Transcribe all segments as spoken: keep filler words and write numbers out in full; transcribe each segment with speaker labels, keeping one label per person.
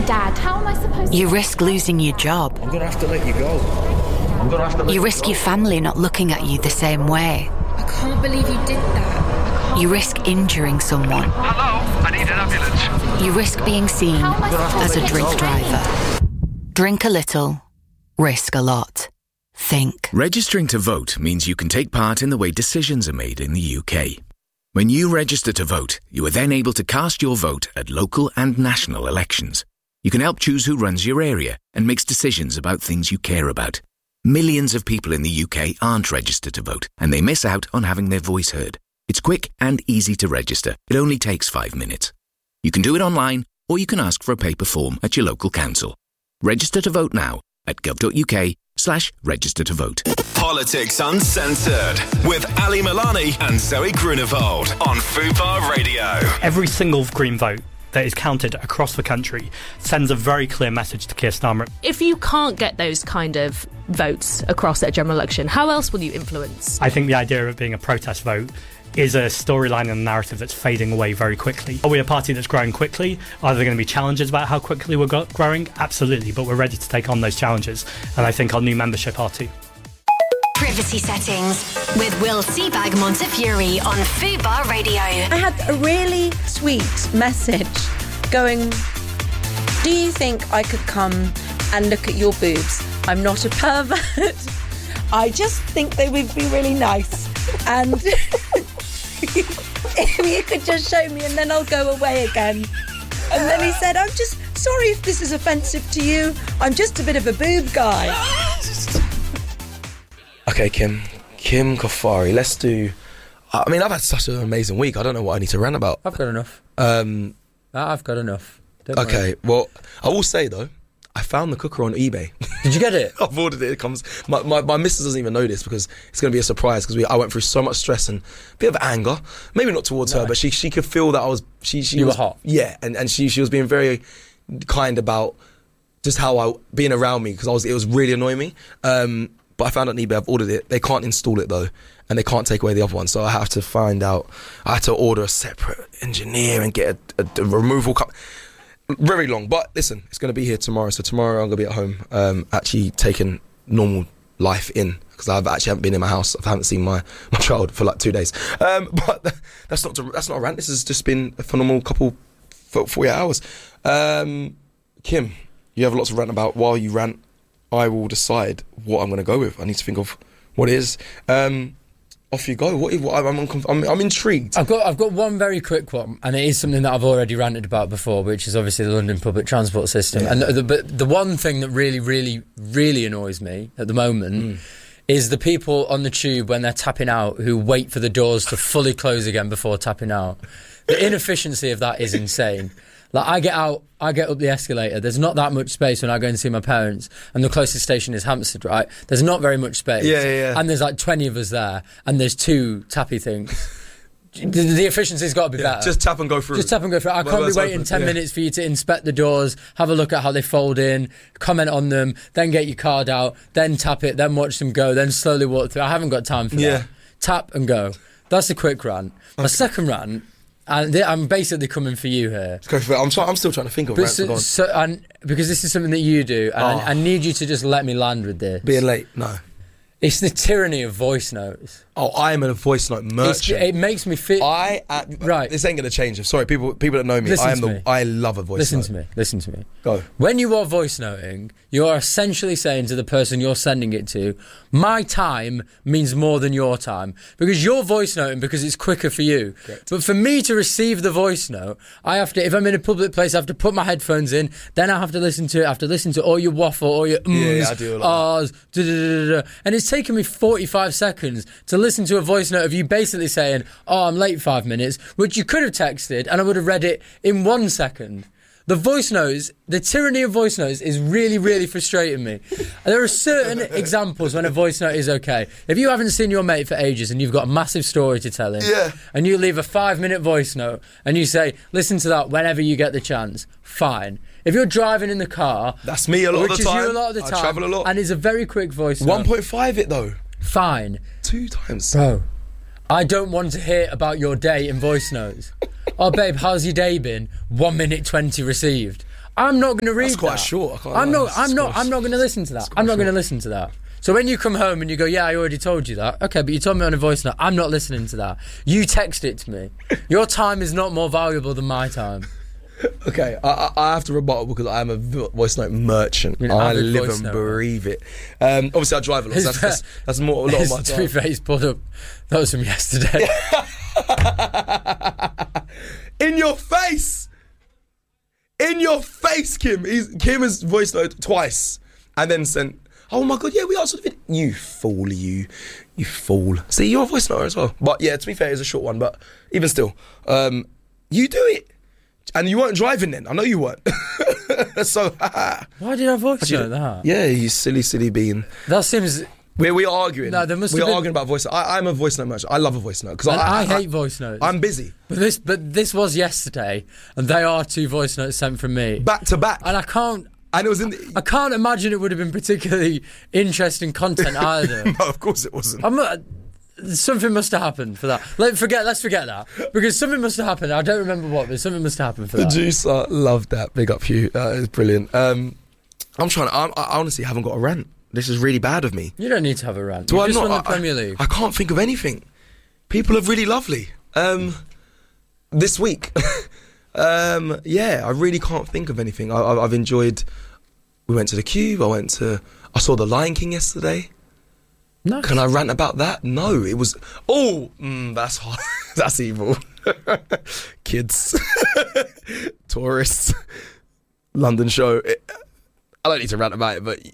Speaker 1: Dad. How am I supposed to...
Speaker 2: You risk losing your job.
Speaker 3: I'm going to have to let you go. I'm going to have to let
Speaker 2: You
Speaker 3: you
Speaker 2: risk
Speaker 3: go.
Speaker 2: your family not looking at you the same way.
Speaker 1: I can't believe you did that.
Speaker 2: You risk injuring someone.
Speaker 4: Hello, I need an ambulance.
Speaker 2: You risk being seen
Speaker 1: How am I
Speaker 2: as
Speaker 1: supposed
Speaker 2: a
Speaker 1: to
Speaker 2: drink
Speaker 1: get
Speaker 2: driver. Drink a little, risk a lot. Think.
Speaker 5: Registering to vote means you can take part in the way decisions are made in the U K. When you register to vote, you are then able to cast your vote at local and national elections. You can help choose who runs your area and makes decisions about things you care about. Millions of people in the U K aren't registered to vote, and they miss out on having their voice heard. It's quick and easy to register. It only takes five minutes. You can do it online, or you can ask for a paper form at your local council. Register to vote now at gov.uk slash register to vote.
Speaker 6: Politics Uncensored with Ali Milani and Zoe Grunewald on Fubar Radio.
Speaker 7: Every single Green vote that is counted across the country sends a very clear message to Keir Starmer.
Speaker 8: If you can't get those kind of votes across at a general election, how else will you influence?
Speaker 7: I think the idea of it being a protest vote is a storyline and a narrative that's fading away very quickly. Are we a party that's growing quickly? Are there going to be challenges about how quickly we're go- growing? Absolutely, but we're ready to take on those challenges, and I think our new membership are too.
Speaker 9: Privacy Settings with Will Seabag Montefiore on Fubar Radio.
Speaker 10: I had a really sweet message going, do you think I could come and look at your boobs? I'm not a pervert. I just think they would be really nice. And if you could just show me and then I'll go away again. And then he said, I'm just sorry if this is offensive to you. I'm just a bit of a boob guy.
Speaker 3: Okay, Kim. Kim Kafari, let's do... I mean, I've had such an amazing week. I don't know what I need to rant about.
Speaker 11: I've got enough.
Speaker 3: Um,
Speaker 11: I've got enough. Don't
Speaker 3: okay,
Speaker 11: worry.
Speaker 3: well, I will say, though, I found the cooker on eBay.
Speaker 11: Did you get it?
Speaker 3: I've ordered it. It comes... My, my, my missus doesn't even know this because it's going to be a surprise because I went through so much stress and a bit of anger. Maybe not towards
Speaker 11: no.
Speaker 3: her, but she she could feel that I was... She, she
Speaker 11: you
Speaker 3: was,
Speaker 11: were hot.
Speaker 3: Yeah, and, and she, she was being very kind about just how I... being around me because I was it was really annoying me. Um... But I found on eBay, I've ordered it. They can't install it though, and they can't take away the other one. So I have to find out. I had to order a separate engineer and get a, a, a removal cup. Very long, but listen, it's going to be here tomorrow. So tomorrow I'm going to be at home, um, actually taking normal life in because I actually haven't been in my house. I haven't seen my, my child for like two days. Um, but that's not to, that's not a rant. This has just been a phenomenal couple forty-eight hours. Um, Kim, you have lots to rant about. While you rant, I will decide what I'm going to go with. I need to think of what it is. Um, off you go. What, what I'm, I'm, I'm, I'm intrigued.
Speaker 11: I've got I've got one very quick one, and it is something that I've already ranted about before, which is obviously the London public transport system.
Speaker 3: Yeah.
Speaker 11: And the, the, but the one thing that really, really, really annoys me at the moment mm. is the people on the tube when they're tapping out who wait for the doors to fully close again before tapping out. The inefficiency of that is insane. Like, I get out, I get up the escalator. There's not that much space when I go and see my parents, and the closest station is Hampstead, right? There's not very much space.
Speaker 3: Yeah, yeah, yeah.
Speaker 11: And there's like twenty of us there, and there's two tappy things. the, the efficiency's got to be
Speaker 3: yeah,
Speaker 11: better.
Speaker 3: Just tap and go through.
Speaker 11: Just tap and go through. I
Speaker 3: well,
Speaker 11: can't be waiting
Speaker 3: open,
Speaker 11: ten
Speaker 3: yeah.
Speaker 11: minutes for you to inspect the doors, have a look at how they fold in, comment on them, then get your card out, then tap it, then watch them go, then slowly walk through. I haven't got time for
Speaker 3: yeah.
Speaker 11: that. Tap and go. That's a quick rant. My okay. second rant... And I'm basically coming for you here.
Speaker 3: Go for it. I'm, try- I'm still trying to think of
Speaker 11: but
Speaker 3: rants.
Speaker 11: So, so, and because this is something that you do, and
Speaker 3: oh.
Speaker 11: I, I need you to just let me land with this.
Speaker 3: Being late, no.
Speaker 11: It's the tyranny of voice notes.
Speaker 3: Oh, I am a voice note merchant.
Speaker 11: It's, it makes me feel...
Speaker 3: I... Uh,
Speaker 11: right.
Speaker 3: This ain't going to change. I'm sorry, people people that know me,
Speaker 11: Listen
Speaker 3: I am
Speaker 11: to
Speaker 3: the...
Speaker 11: me.
Speaker 3: I love a voice
Speaker 11: Listen
Speaker 3: note.
Speaker 11: to me. Listen to me.
Speaker 3: Go.
Speaker 11: When you are voice noting, you are essentially saying to the person you're sending it to, my time means more than your time. Because you're voice noting because it's quicker for you. Correct. But for me to receive the voice note, I have to... If I'm in a public place, I have to put my headphones in, then I have to listen to it, I have to listen to all your waffle, all your ums,
Speaker 3: yeah, yeah, I do a lot
Speaker 11: ahs, da, da, da, da, da. And it's taken me forty-five seconds to listen to a voice note of you basically saying, oh, I'm late five minutes, which you could have texted and I would have read it in one second. The voice notes, the tyranny of voice notes is really, really frustrating me. And there are certain examples when a voice note is okay. If you haven't seen your mate for ages and you've got a massive story to tell him,
Speaker 3: yeah.
Speaker 11: and you leave a five-minute voice note and you say, listen to that whenever you get the chance, fine. If you're driving in the car...
Speaker 3: That's me a lot of the time.
Speaker 11: Which is you a lot of the time.
Speaker 3: I travel a lot.
Speaker 11: And it's a very quick voice note.
Speaker 3: one point five it, though.
Speaker 11: Fine.
Speaker 3: Two times.
Speaker 11: Bro, I don't want to hear about your day in voice notes. Oh, babe, how's your day been? One minute twenty received. I'm not going to read
Speaker 3: That's quite
Speaker 11: that.
Speaker 3: short. I can't
Speaker 11: I'm
Speaker 3: lie.
Speaker 11: not.
Speaker 3: That's
Speaker 11: I'm not.
Speaker 3: quite-
Speaker 11: I'm not going to listen to that. I'm not going to listen to that. So when you come home and you go, yeah, I already told you that. Okay, but you told me on a voice note. I'm not listening to that. You text it to me. Your time is not more valuable than my time.
Speaker 3: Okay, I, I I have to rebuttal because I am a vo- voice note merchant.
Speaker 11: You're an
Speaker 3: I
Speaker 11: avid
Speaker 3: live
Speaker 11: voice
Speaker 3: and
Speaker 11: note.
Speaker 3: breathe it. Um, obviously, I drive a lot. So that's, that's, that's more a lot of my
Speaker 11: To be
Speaker 3: time.
Speaker 11: fair, he's pulled up. That was from yesterday.
Speaker 3: In your face, in your face, Kim. He's, Kim has voice note twice and then sent. Oh my god, yeah, we answered the video. You fool, you, you fool. See, you're a voice note as well. But yeah, to be fair, it's a short one. But even still, um, you do it. And you weren't driving then. I know you weren't. So,
Speaker 11: why did I voice note that?
Speaker 3: Yeah, you silly, silly bean.
Speaker 11: That seems.
Speaker 3: We're, we're arguing.
Speaker 11: No, there must
Speaker 3: we're
Speaker 11: have been-
Speaker 3: arguing about voice note. I, I'm a voice note merchant. I love a voice note. Because
Speaker 11: And
Speaker 3: I,
Speaker 11: I, hate voice notes.
Speaker 3: I'm busy.
Speaker 11: But this, but this was yesterday, and they are two voice notes sent from me,
Speaker 3: Back to back.
Speaker 11: and I can't.
Speaker 3: And it was in the...
Speaker 11: I can't imagine it would have been particularly interesting content either.
Speaker 3: No, of course it wasn't.
Speaker 11: I'm not, something must have happened for that. Let forget. Let's forget that because something must have happened. I don't remember what, but something must have happened for
Speaker 3: The
Speaker 11: that.
Speaker 3: juicer loved that. Big up you. That is brilliant. Um, I'm trying to... I'm, I honestly haven't got a rant. This is really bad of me.
Speaker 11: You don't need to have a rant.
Speaker 3: Do
Speaker 11: You
Speaker 3: I
Speaker 11: just
Speaker 3: not?
Speaker 11: won the
Speaker 3: I-
Speaker 11: Premier
Speaker 3: I-
Speaker 11: League.
Speaker 3: I can't think of anything. People are really lovely. Um, this week, um, yeah, I really can't think of anything. I, I, I've enjoyed. We went to the Cube. I went to. I saw The Lion King yesterday.
Speaker 11: Nice.
Speaker 3: Can I rant about that? No, it was. Oh, mm, that's hard. That's evil. Kids, tourists, London show. It, I don't need to rant about it, but.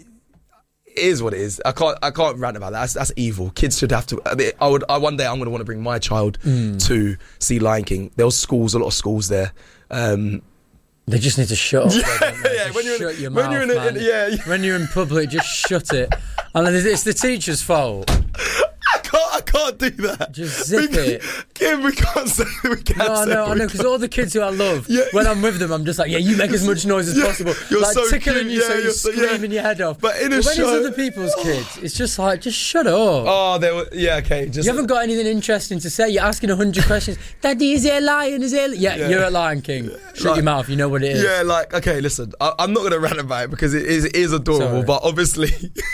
Speaker 3: It is what it is. I can't. I can't rant about that. That's, that's evil. Kids should have to. I, mean, I would. I, one day I'm going to want to bring my child
Speaker 11: Mm.
Speaker 3: to see Lion King. There was schools, a lot of schools there. Um,
Speaker 11: They just need to shut up.
Speaker 3: Yeah,
Speaker 11: though, don't they?
Speaker 3: yeah,
Speaker 11: Just
Speaker 3: when you're in-
Speaker 11: shut your
Speaker 3: when
Speaker 11: mouth,
Speaker 3: you're in a-
Speaker 11: man.
Speaker 3: in- yeah, yeah.
Speaker 11: When you're in public, just shut it. And then it's the teacher's fault.
Speaker 3: I can't. I can't do that.
Speaker 11: Just zip
Speaker 3: we,
Speaker 11: it.
Speaker 3: Kim, we can't say. We can't
Speaker 11: No, I
Speaker 3: say
Speaker 11: know, I
Speaker 3: we
Speaker 11: know, because
Speaker 3: can't.
Speaker 11: all the kids who I love,
Speaker 3: Yeah.
Speaker 11: when I'm with them, I'm just like, yeah, you make as much noise as
Speaker 3: Yeah,
Speaker 11: possible.
Speaker 3: you're
Speaker 11: like
Speaker 3: so
Speaker 11: tickling
Speaker 3: cute,
Speaker 11: you
Speaker 3: yeah,
Speaker 11: so you're
Speaker 3: you're so- yeah.
Speaker 11: screaming your head off.
Speaker 3: But in a
Speaker 11: when
Speaker 3: show-
Speaker 11: it's other people's kids, it's just like, just shut up.
Speaker 3: Oh, there were. Yeah, okay. Just.
Speaker 11: You haven't got anything interesting to say. You're asking a hundred questions. Daddy, is there a lion? Is there? A... Yeah,
Speaker 3: Yeah.
Speaker 11: you're at Lion King. Shut
Speaker 3: Like-
Speaker 11: your mouth. You know what it is.
Speaker 3: Yeah, like okay, listen. I, I'm not going to rant about it because it is, it is adorable.
Speaker 11: Sorry.
Speaker 3: But obviously,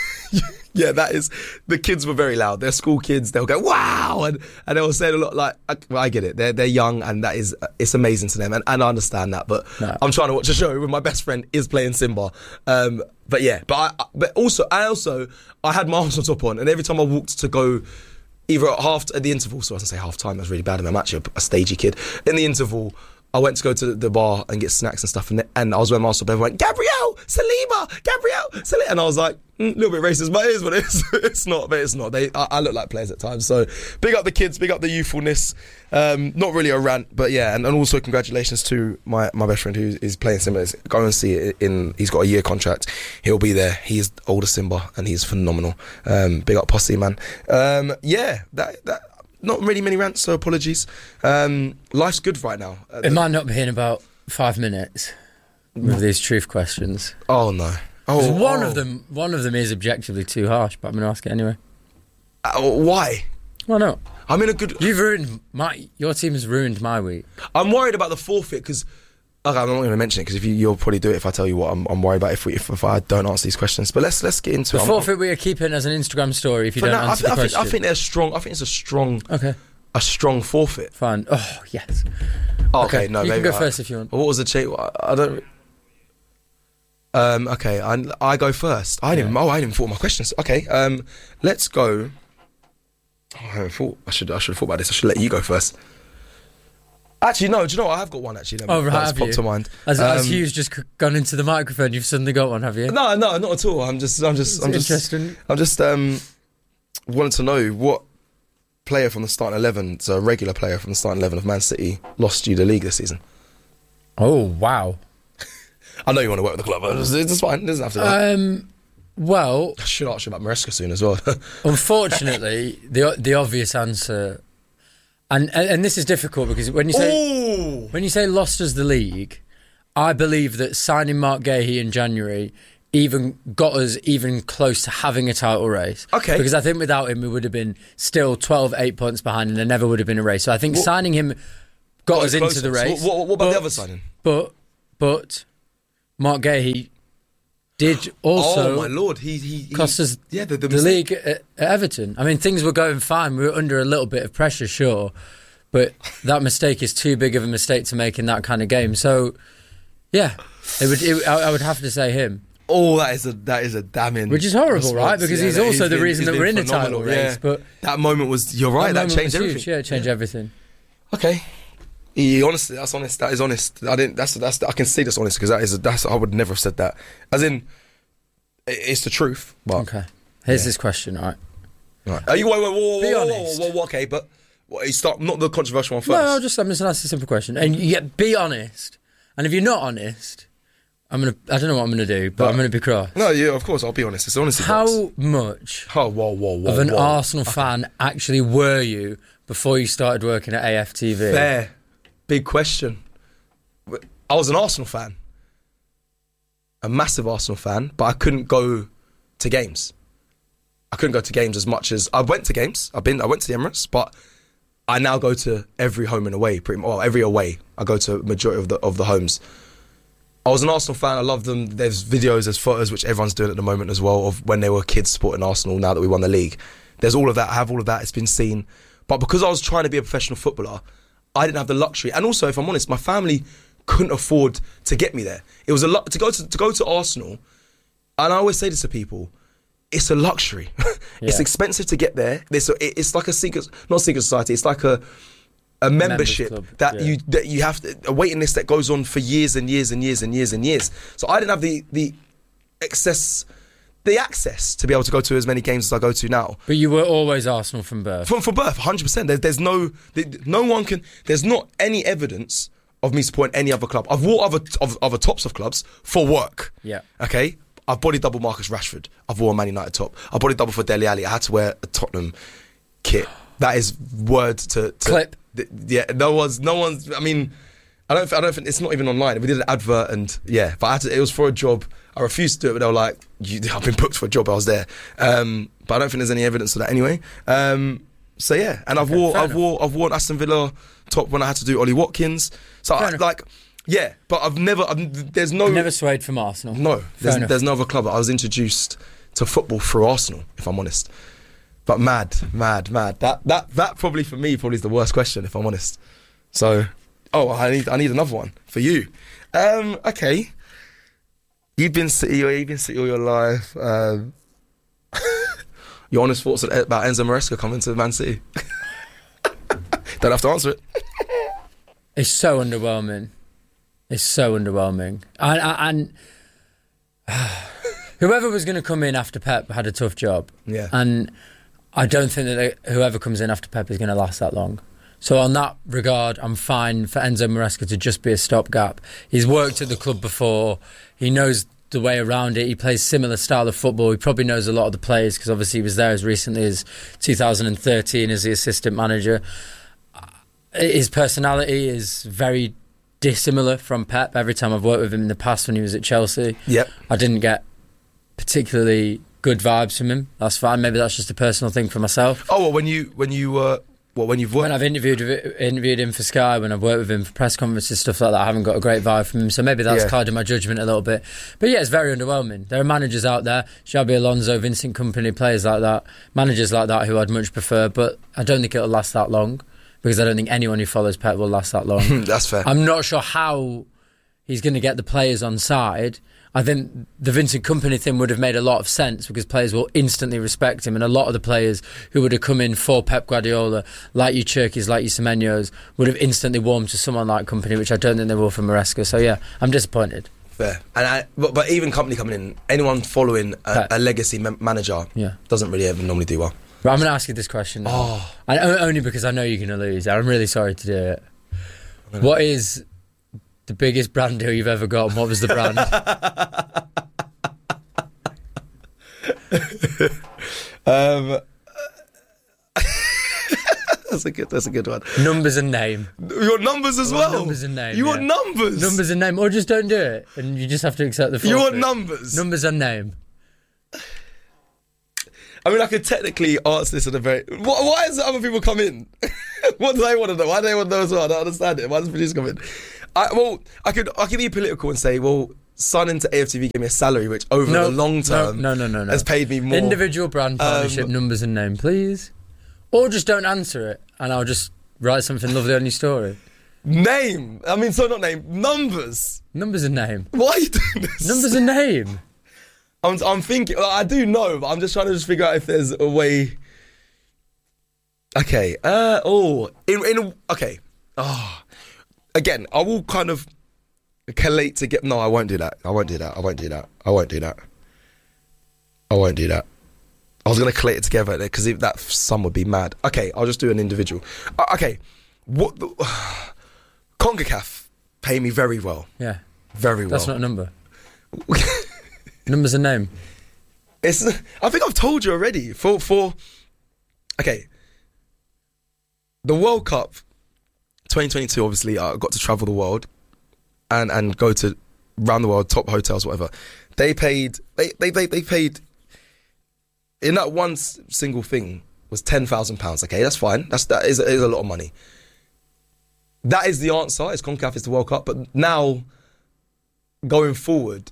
Speaker 3: yeah, that is. The kids were very loud. They're school kids. They'll go wow, and and they'll say a lot like I, well, I get it. They're they're young, and that is it's amazing to them, and, and I understand that. But
Speaker 11: No.
Speaker 3: I'm trying to watch a show where my best friend is playing Simba. Um, but yeah, but I, I- but also I also I had my Arsenal top on, and every time I walked to go. Either at half at the interval, so I was gonna say half time. That's really bad. I'm actually a, a stagey kid. In the interval, I went to go to the bar and get snacks and stuff, and, and I was wearing my Arsenal. Everyone went, Gabrielle, Saliba, Gabrielle, Saliba, and I was like, mm, a little bit racist, but it is what it is. It's not, but it's not. They, I, I look like players at times. So big up the kids, big up the youthfulness. Um, not really a rant, but yeah, and, and also congratulations to my, my best friend who is playing Simba. Go and see it in. He's got a year contract. He'll be there. He's older Simba, and he's phenomenal. Um, big up Posse, man. Um, yeah, that that. Not really many rants, so apologies. Um, life's good right now. Uh,
Speaker 11: It might not be in about five minutes with these truth questions.
Speaker 3: Oh no!
Speaker 11: 'Cause
Speaker 3: Oh,
Speaker 11: one
Speaker 3: oh.
Speaker 11: of them, one of them is objectively too harsh, but I'm going to ask it anyway.
Speaker 3: Uh, why?
Speaker 11: Why not?
Speaker 3: I'm in a good.
Speaker 11: You've ruined my. Your team has ruined my week.
Speaker 3: I'm worried about the forfeit because. Okay, I'm not going to mention it because if you, you'll probably do it if I tell you what I'm, I'm worried about if, we, if if I don't answer these questions. But let's let's get into
Speaker 11: The
Speaker 3: it. I'm-
Speaker 11: forfeit we are keeping as an Instagram story if you
Speaker 3: For
Speaker 11: don't
Speaker 3: now, I,
Speaker 11: answer
Speaker 3: thi- I
Speaker 11: the
Speaker 3: think,
Speaker 11: question.
Speaker 3: I think they're strong. I think it's a strong.
Speaker 11: Okay.
Speaker 3: A strong forfeit.
Speaker 11: Fine. Oh yes.
Speaker 3: Oh, okay, no,
Speaker 11: you
Speaker 3: maybe
Speaker 11: can go
Speaker 3: I-
Speaker 11: first if you want.
Speaker 3: What was the change? I don't. Um. Okay, I I go first. I didn't.
Speaker 11: Yeah.
Speaker 3: Oh, I didn't thought of my questions. Okay. Um. Let's go. Oh, I haven't thought. I should. I should have thought about this. I should let you go first. Actually, no. Do you know what? I have got one. Actually, that,
Speaker 11: Oh right,
Speaker 3: that's
Speaker 11: have
Speaker 3: popped
Speaker 11: you?
Speaker 3: to mind.
Speaker 11: As,
Speaker 3: Um,
Speaker 11: as Hugh's just c- gone into the microphone, you've suddenly got one, have you?
Speaker 3: No, no, not at all. I'm just. I'm just. I'm just.
Speaker 11: Interesting.
Speaker 3: I'm just. Um. Wanted to know what player from the starting eleven, so a regular player from the starting eleven of Man City, lost you the league this season.
Speaker 11: Oh wow.
Speaker 3: I know you want to work with the club. It's, it's fine. It doesn't have to. That.
Speaker 11: Um. Well,
Speaker 3: I should ask you about Maresca soon as well.
Speaker 11: unfortunately, the the obvious answer, and, and and this is difficult because when you say
Speaker 3: Ooh.
Speaker 11: when you say lost us the league, I believe that signing Mark Gahey in January even got us even close to having a title race.
Speaker 3: Okay.
Speaker 11: Because I think without him we would have been still twelve, eight points behind and there never would have been a race. So I think
Speaker 3: What-
Speaker 11: signing him got,
Speaker 3: Got
Speaker 11: us
Speaker 3: us
Speaker 11: into
Speaker 3: closer.
Speaker 11: the
Speaker 3: So
Speaker 11: race.
Speaker 3: what- what about the
Speaker 11: But-
Speaker 3: other signing?
Speaker 11: But but Mark Gahey did also.
Speaker 3: Oh my lord, he he, he
Speaker 11: cost us
Speaker 3: yeah the, the,
Speaker 11: the league at, at Everton. I mean, things were going fine. We were under a little bit of pressure, sure, but that mistake is too big of a mistake to make in that kind of game. So, yeah, it would. It, I, I would have to say him.
Speaker 3: Oh, that is a that is a damning,
Speaker 11: which is horrible,
Speaker 3: response.
Speaker 11: right? Because
Speaker 3: yeah,
Speaker 11: he's
Speaker 3: no,
Speaker 11: also
Speaker 3: he's
Speaker 11: the
Speaker 3: been,
Speaker 11: reason that we're in the title race.
Speaker 3: Yeah.
Speaker 11: But
Speaker 3: that moment was. You're right. That, that changed everything.
Speaker 11: Huge. Yeah, it changed yeah. everything.
Speaker 3: Okay. He, honestly, that's honest. That is honest. I didn't. That's that's. I can say that's honest because that is. A, that's. I would never have said that. As in, it's the truth. But,
Speaker 11: okay. Here's
Speaker 3: yeah.
Speaker 11: this question. All right.
Speaker 3: All right. Are you? Whoa, whoa, whoa,
Speaker 11: Be
Speaker 3: whoa,
Speaker 11: honest.
Speaker 3: Whoa, whoa, whoa, okay, but what, you start not the controversial one first.
Speaker 11: No, I'll just. I'm just gonna ask a simple question, and yeah, be honest. And if you're not honest, I'm gonna. I don't know what I'm gonna do, but, but I'm gonna be cross.
Speaker 3: No, yeah, of course, I'll be honest. It's honestly.
Speaker 11: How
Speaker 3: box.
Speaker 11: much?
Speaker 3: Oh, whoa, whoa, whoa,
Speaker 11: of an
Speaker 3: whoa.
Speaker 11: Arsenal
Speaker 3: okay.
Speaker 11: fan actually were you before you started working at A F T V?
Speaker 3: Fair. Big question. I was an Arsenal fan, a massive Arsenal fan, but I couldn't go to games. I couldn't go to games as much as I went to games. I've been. I went to the Emirates, but I now go to every home and away. Pretty well, every away I go to majority of the of the homes. I was an Arsenal fan. I love them. There's videos, there's photos, which everyone's doing at the moment as well, of when they were kids supporting Arsenal. Now that we won the league, there's all of that. I have all of that. It's been seen, but because I was trying to be a professional footballer, I didn't have the luxury. And also, if I'm honest, my family couldn't afford to get me there. It was a lot to go to to go to Arsenal, and I always say this to people: it's a luxury.
Speaker 11: Yeah.
Speaker 3: It's expensive to get there. It's, it's like a secret, not secret society. It's like a a membership that
Speaker 11: yeah.
Speaker 3: you that you have to, a waiting list that goes on for years and years and years and years and years. So I didn't have the the access. The access to be able to go to as many games as I go to now.
Speaker 11: But you were always Arsenal from birth.
Speaker 3: From from birth, one hundred percent. There's there's no no one can. There's not any evidence of me supporting any other club. I've wore other of, other tops of clubs for work.
Speaker 11: Yeah.
Speaker 3: Okay. I've body double Marcus Rashford. I've worn a Man United top. I body double for Dele Alli. I had to wear a Tottenham kit. That is word to, to
Speaker 11: clip.
Speaker 3: Th- yeah. No one's. No one's. I mean, I don't. I don't think it's not even online. We did an advert and yeah, but I had to, it was for a job. I refused to do it, but they were like, you, I've been booked for a job, I was there. Um, but I don't think there's any evidence of that anyway. Um, so yeah, and I've
Speaker 11: okay,
Speaker 3: wore, I've
Speaker 11: enough.
Speaker 3: wore, I've worn Aston Villa top when I had to do Ollie Watkins. So I, like, yeah, but I've never, I've, there's no,
Speaker 11: never swayed from Arsenal.
Speaker 3: No, there's, there's no other club. I was introduced to football through Arsenal, if I'm honest. But mad, mad, mad. That, that, that probably for me probably is the worst question, if I'm honest. So, oh, I need, I need another one for you. Um, okay. You've been City, you've been City all your life. Um, your honest thoughts about Enzo Maresca coming to Man City? Don't have to answer it.
Speaker 11: It's so underwhelming. It's so underwhelming. And, and uh, whoever was going to come in after Pep had a tough job.
Speaker 3: Yeah.
Speaker 11: And I don't think that they, whoever comes in after Pep is going to last that long. So on that regard, I'm fine for Enzo Maresca to just be a stopgap. He's worked at the club before. He knows the way around it. He plays similar style of football. He probably knows a lot of the players because obviously he was there as recently as two thousand thirteen as the assistant manager. His personality is very dissimilar from Pep. Every time I've worked with him in the past when he was at Chelsea,
Speaker 3: yep.
Speaker 11: I didn't get particularly good vibes from him. That's fine. Maybe that's just a personal thing for myself.
Speaker 3: Oh, well, when you when you uh, well, when you've worked,
Speaker 11: when I've interviewed interviewed him for Sky, when I've worked with him for press conferences, stuff like that, I haven't got a great vibe from him. So maybe that's
Speaker 3: yeah.
Speaker 11: clouded my judgment a little bit. But yeah, it's very underwhelming. There are managers out there, Xabi Alonso, Vincent Kompany, players like that, managers like that who I'd much prefer. But I don't think it'll last that long because I don't think anyone who follows Pep will last that long.
Speaker 3: That's fair.
Speaker 11: I'm not sure how he's going to get the players on side. I think the Vincent Kompany thing would have made a lot of sense because players will instantly respect him, and a lot of the players who would have come in for Pep Guardiola, like you Cherkis, like you Semenyo's, would have instantly warmed to someone like Kompany, which I don't think they will for Maresca. So yeah, I'm disappointed.
Speaker 3: Fair. And I, but, but even Kompany coming in, anyone following a, a legacy ma- manager
Speaker 11: yeah.
Speaker 3: doesn't really ever normally do well.
Speaker 11: But I'm going to ask you this question now.
Speaker 3: Oh.
Speaker 11: And only because I know you're going to lose. I'm really sorry to do it. What is the biggest brand deal you've ever got, and what was the brand?
Speaker 3: um, that's a good. That's a good one.
Speaker 11: Numbers and name.
Speaker 3: Your numbers as well.
Speaker 11: Numbers and name.
Speaker 3: You
Speaker 11: yeah.
Speaker 3: want numbers.
Speaker 11: Numbers and name, or just don't do it, and you just have to accept the.
Speaker 3: You
Speaker 11: forfeit.
Speaker 3: want numbers.
Speaker 11: Numbers and name.
Speaker 3: I mean, I could technically answer this in a very. Why, why is it other people come in? What do they want to know? Why do they want to know as well? I don't understand it. Why does producer come in? I, well, I could I could be political and say, well, signing to A F T V gave me a salary which over
Speaker 11: No,
Speaker 3: the long term
Speaker 11: no, no, no, no, no.
Speaker 3: has paid me more.
Speaker 11: Individual brand partnership,
Speaker 3: Um,
Speaker 11: numbers and name, please. Or just don't answer it, and I'll just write something lovely on your story.
Speaker 3: Name. I mean, so not name. Numbers.
Speaker 11: Numbers and name.
Speaker 3: Why are you doing this?
Speaker 11: Numbers and name.
Speaker 3: I'm, I'm thinking. I do know, but I'm just trying to just figure out if there's a way. Okay. Uh. Oh. In. In. Okay. Oh. Again, I will kind of collate to get. No, I won't do that. I won't do that. I won't do that. I won't do that. I won't do that. I was gonna collate it together because that sum would be mad. Okay, I'll just do an individual. Uh, okay. What? The, uh, CONCACAF pay me very well.
Speaker 11: Yeah.
Speaker 3: Very well.
Speaker 11: That's not a number. Numbers and name.
Speaker 3: It's. I think I've told you already. For for. Okay. The World Cup, twenty twenty-two. Obviously, I got to travel the world, and and go to around the world, top hotels, whatever. They paid. They they they, they paid. In that one s- single thing was ten thousand pounds. Okay, that's fine. That's that is is a lot of money. That is the answer. It's CONCACAF, it's the World Cup. But now, going forward,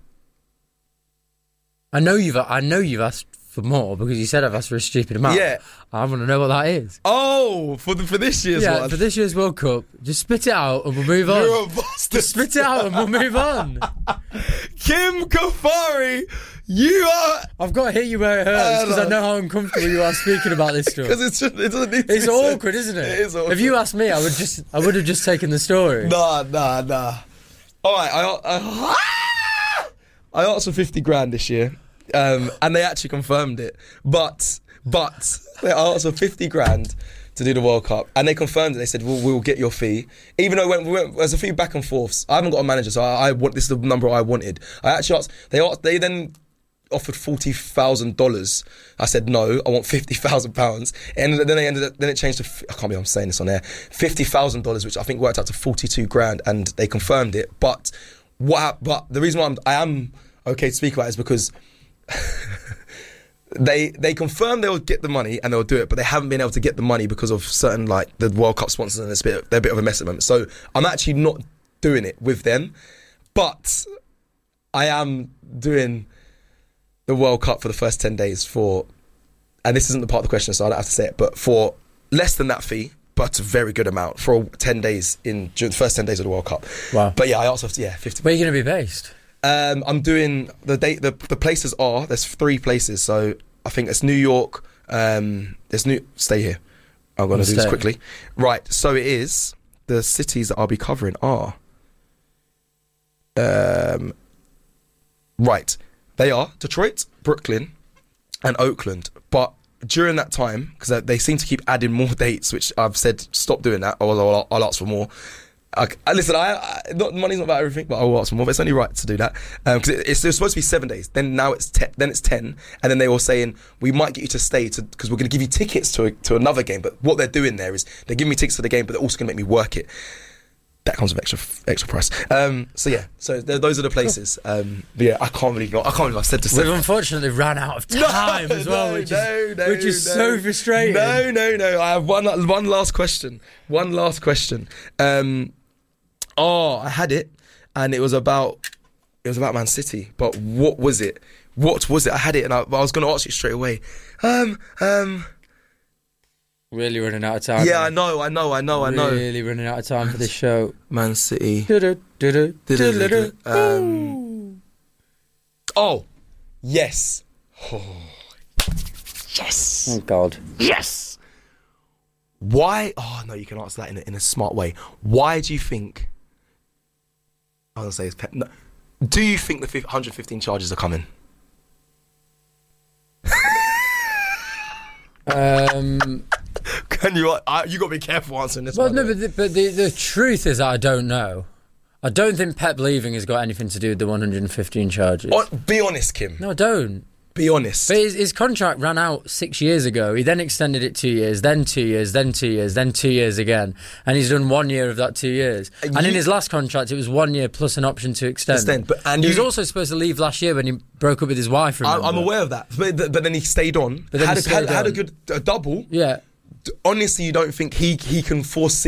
Speaker 11: I know you've. I know you've asked for more because you said I've asked for a stupid amount.
Speaker 3: Yeah.
Speaker 11: I want to know what that is.
Speaker 3: Oh, for the, for this year's
Speaker 11: yeah,
Speaker 3: one.
Speaker 11: for this year's World Cup, just spit it out and we'll move on.
Speaker 3: You're a bastard.
Speaker 11: Just spit it out and we'll move on.
Speaker 3: Kim Kafari, you are.
Speaker 11: I've got to hit you where it hurts because I know how uncomfortable you are speaking about this stuff.
Speaker 3: Because it's just, it doesn't need to
Speaker 11: It's
Speaker 3: be said.
Speaker 11: awkward, isn't it?
Speaker 3: It is awkward.
Speaker 11: If you asked me, I would just, I would have just taken the story.
Speaker 3: Nah, nah, nah. All right, I I, I asked for fifty grand this year, um, and they actually confirmed it. But but they asked for fifty grand to do the World Cup, and they confirmed it. They said we'll, we'll get your fee, even though we went, we went, there's a few back and forths. I haven't got a manager, so I, I want this is the number I wanted. I actually asked. They asked, they then offered forty thousand dollars. I said no, I want fifty thousand pounds, and then they ended up, then it changed to I can't believe I'm saying this on air, fifty thousand dollars, which I think worked out to forty two grand, and they confirmed it. But what? hap- But the reason why I'm, I am okay to speak about it is because they they confirmed they'll get the money and they'll do it, but they haven't been able to get the money because of certain like the World Cup sponsors, and it's a bit they're a bit of a mess at the moment. So I'm actually not doing it with them, but I am doing the World Cup for the first ten days for, and this isn't the part of the question, so I don't have to say it, but for less than that fee, but a very good amount for ten days in during the first ten days of the World Cup.
Speaker 11: Wow.
Speaker 3: But yeah, I also have to, yeah, fifty.
Speaker 11: Where are you going to be based?
Speaker 3: Um, I'm doing the date. The, the places are there's three places, so I think it's New York. Um, there's New. Stay here. I'm going to do this
Speaker 11: Stay.
Speaker 3: quickly. Right. So it is the cities that I'll be covering are. Um. Right. They are Detroit, Brooklyn, and Oakland. But during that time, because they seem to keep adding more dates, which I've said stop doing that, or I'll, I'll ask for more. I, I, listen, I, I not, money's not about everything, but I will ask for more. But it's only right to do that because um, it, it's, it's supposed to be seven days. Then now it's ten. Then it's ten, and then they were saying we might get you to stay to because we're going to give you tickets to a, to another game. But what they're doing there is they're giving me tickets to the game, but they're also going to make me work it. That comes with extra extra price. Um, so yeah, so those are the places. Um, but yeah, I can't believe I can't believe I said to.
Speaker 11: We've unfortunately ran out of time
Speaker 3: no,
Speaker 11: as well,
Speaker 3: no,
Speaker 11: which
Speaker 3: no,
Speaker 11: is
Speaker 3: no,
Speaker 11: which is
Speaker 3: no.
Speaker 11: so frustrating.
Speaker 3: No, no, no. I have one one last question. One last question. Um, oh, I had it, and it was about it was about Man City. But what was it? What was it? I had it, and I, I was going to ask you straight away. Um, um.
Speaker 11: Really running out of time.
Speaker 3: Yeah, I know, I know, I know, I know.
Speaker 11: Really running out of time for this show.
Speaker 3: Man City.
Speaker 11: Du-du, du-du.
Speaker 3: Um, oh, yes. Oh, yes.
Speaker 11: Oh, God.
Speaker 3: Yes. Why? Oh, no, you can answer that in a, in a smart way. Why do you think... I was going to say it's... Pe- no, do you think the one hundred fifteen charges are coming?
Speaker 11: Um...
Speaker 3: Can you? Uh, you got to be careful answering this.
Speaker 11: Well,
Speaker 3: one,
Speaker 11: no, but, the, but the, the truth is that I don't know. I don't think Pep leaving has got anything to do with the one hundred fifteen charges.
Speaker 3: Oh, be honest, Kim.
Speaker 11: No, I don't.
Speaker 3: Be honest.
Speaker 11: But his, his contract ran out six years ago. He then extended it two years, then two years, then two years, then two years again. And he's done one year of that two years. And,
Speaker 3: and
Speaker 11: in
Speaker 3: you,
Speaker 11: his last contract, it was one year plus an option to extend.
Speaker 3: extend but, and
Speaker 11: he
Speaker 3: you,
Speaker 11: was also supposed to leave last year when he broke up with his wife. Remember?
Speaker 3: I'm aware of that. But, but then he stayed on.
Speaker 11: But then
Speaker 3: had,
Speaker 11: he
Speaker 3: a,
Speaker 11: stayed
Speaker 3: had, had a
Speaker 11: on.
Speaker 3: good a double.
Speaker 11: Yeah.
Speaker 3: Honestly, you don't think he he can foresee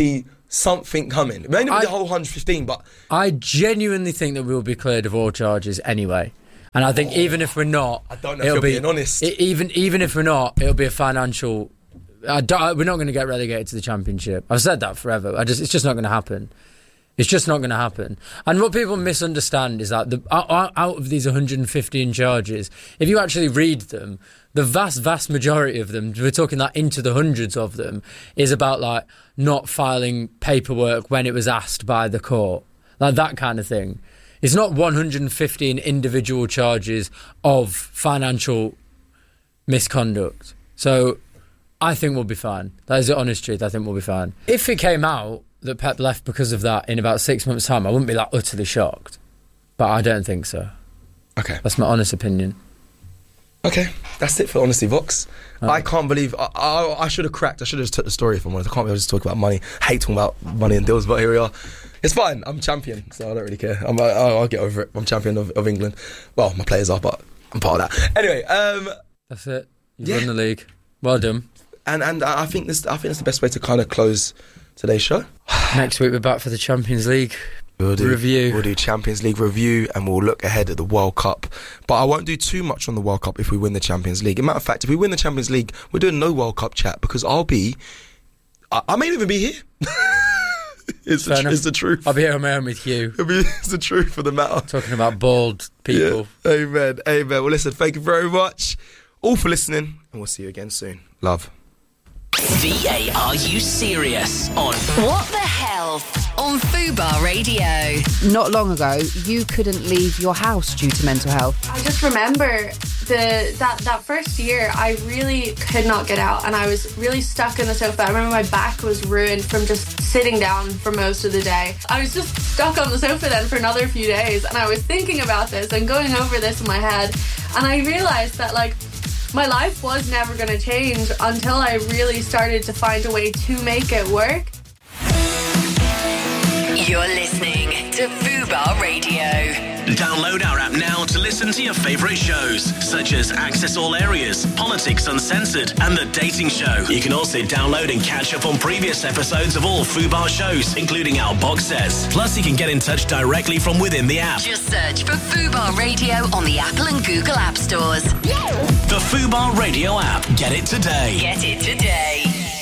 Speaker 3: something coming. It may not be
Speaker 11: I-
Speaker 3: the whole one hundred fifteen, but
Speaker 11: I genuinely think that we'll be cleared of all charges anyway. And I think even if we're not,
Speaker 3: I don't know if
Speaker 11: it'll
Speaker 3: you're
Speaker 11: be,
Speaker 3: being honest.
Speaker 11: e- even even if we're not, it'll be a financial. I don't, we're not going to get relegated to the Championship. I've said that forever. I just, it's just not going to happen. It's just not going to happen. And what people misunderstand is that the, out, out of these one hundred fifteen charges, if you actually read them, the vast, vast majority of them, we're talking like into the hundreds of them, is about like not filing paperwork when it was asked by the court, like that kind of thing. It's not one hundred fifteen individual charges of financial misconduct. So I think we'll be fine. That is the honest truth. I think we'll be fine. If it came out that Pep left because of that in about six months' time, I wouldn't be that utterly shocked. But I don't think so.
Speaker 3: Okay.
Speaker 11: That's my honest opinion.
Speaker 3: Okay, that's it for Honesty Vox.
Speaker 11: Oh.
Speaker 3: I can't believe I, I, I should have cracked. I should have just took the story if I'm honest. I can't be able to just talk about money. Hate talking about money and deals, but here we are. It's fine. I'm champion, so I don't really care. I'm, I'll, I'll get over it. I'm champion of, of England. Well, my players are, but I'm part of that. Anyway, um,
Speaker 11: that's it. You've
Speaker 3: yeah.
Speaker 11: won the league. Well done.
Speaker 3: And and I think this. I think that's the best way to kind of close today's show.
Speaker 11: Next week we're back for the Champions League
Speaker 3: we'll do,
Speaker 11: review.
Speaker 3: We'll do Champions League review, and we'll look ahead at the World Cup. But I won't do too much on the World Cup if we win the Champions League. As a matter of fact, if we win the Champions League, we're doing no World Cup chat because I'll be. I, I may not even be here. it's, the, it's the truth.
Speaker 11: I'll be here on my own with you.
Speaker 3: It'll be, it's the truth of the matter.
Speaker 11: Talking about bald people.
Speaker 3: Yeah. Amen. Amen. Well, listen. Thank you very much, all for listening, and we'll see you again soon. Love.
Speaker 12: V A Are You Serious? On
Speaker 9: What the Hell on Fubar Radio.
Speaker 2: Not long ago, you couldn't leave your house due to mental health.
Speaker 13: I just remember the that, that first year I really could not get out and I was really stuck in the sofa. I remember my back was ruined from just sitting down for most of the day. I was just stuck on the sofa then for another few days and I was thinking about this and going over this in my head and I realised that like my life was never going to change until I really started to find a way to make it work.
Speaker 9: You're listening to Fubar Radio.
Speaker 12: Download our app now to listen to your favourite shows, such as Access All Areas, Politics Uncensored, and The Dating Show. You can also download and catch up on previous episodes of all Fubar shows, including our box sets. Plus, you can get in touch directly from within the app.
Speaker 9: Just search for Fubar Radio on the Apple and Google App Stores.
Speaker 12: The Fubar Radio app. Get it today.
Speaker 9: Get it today.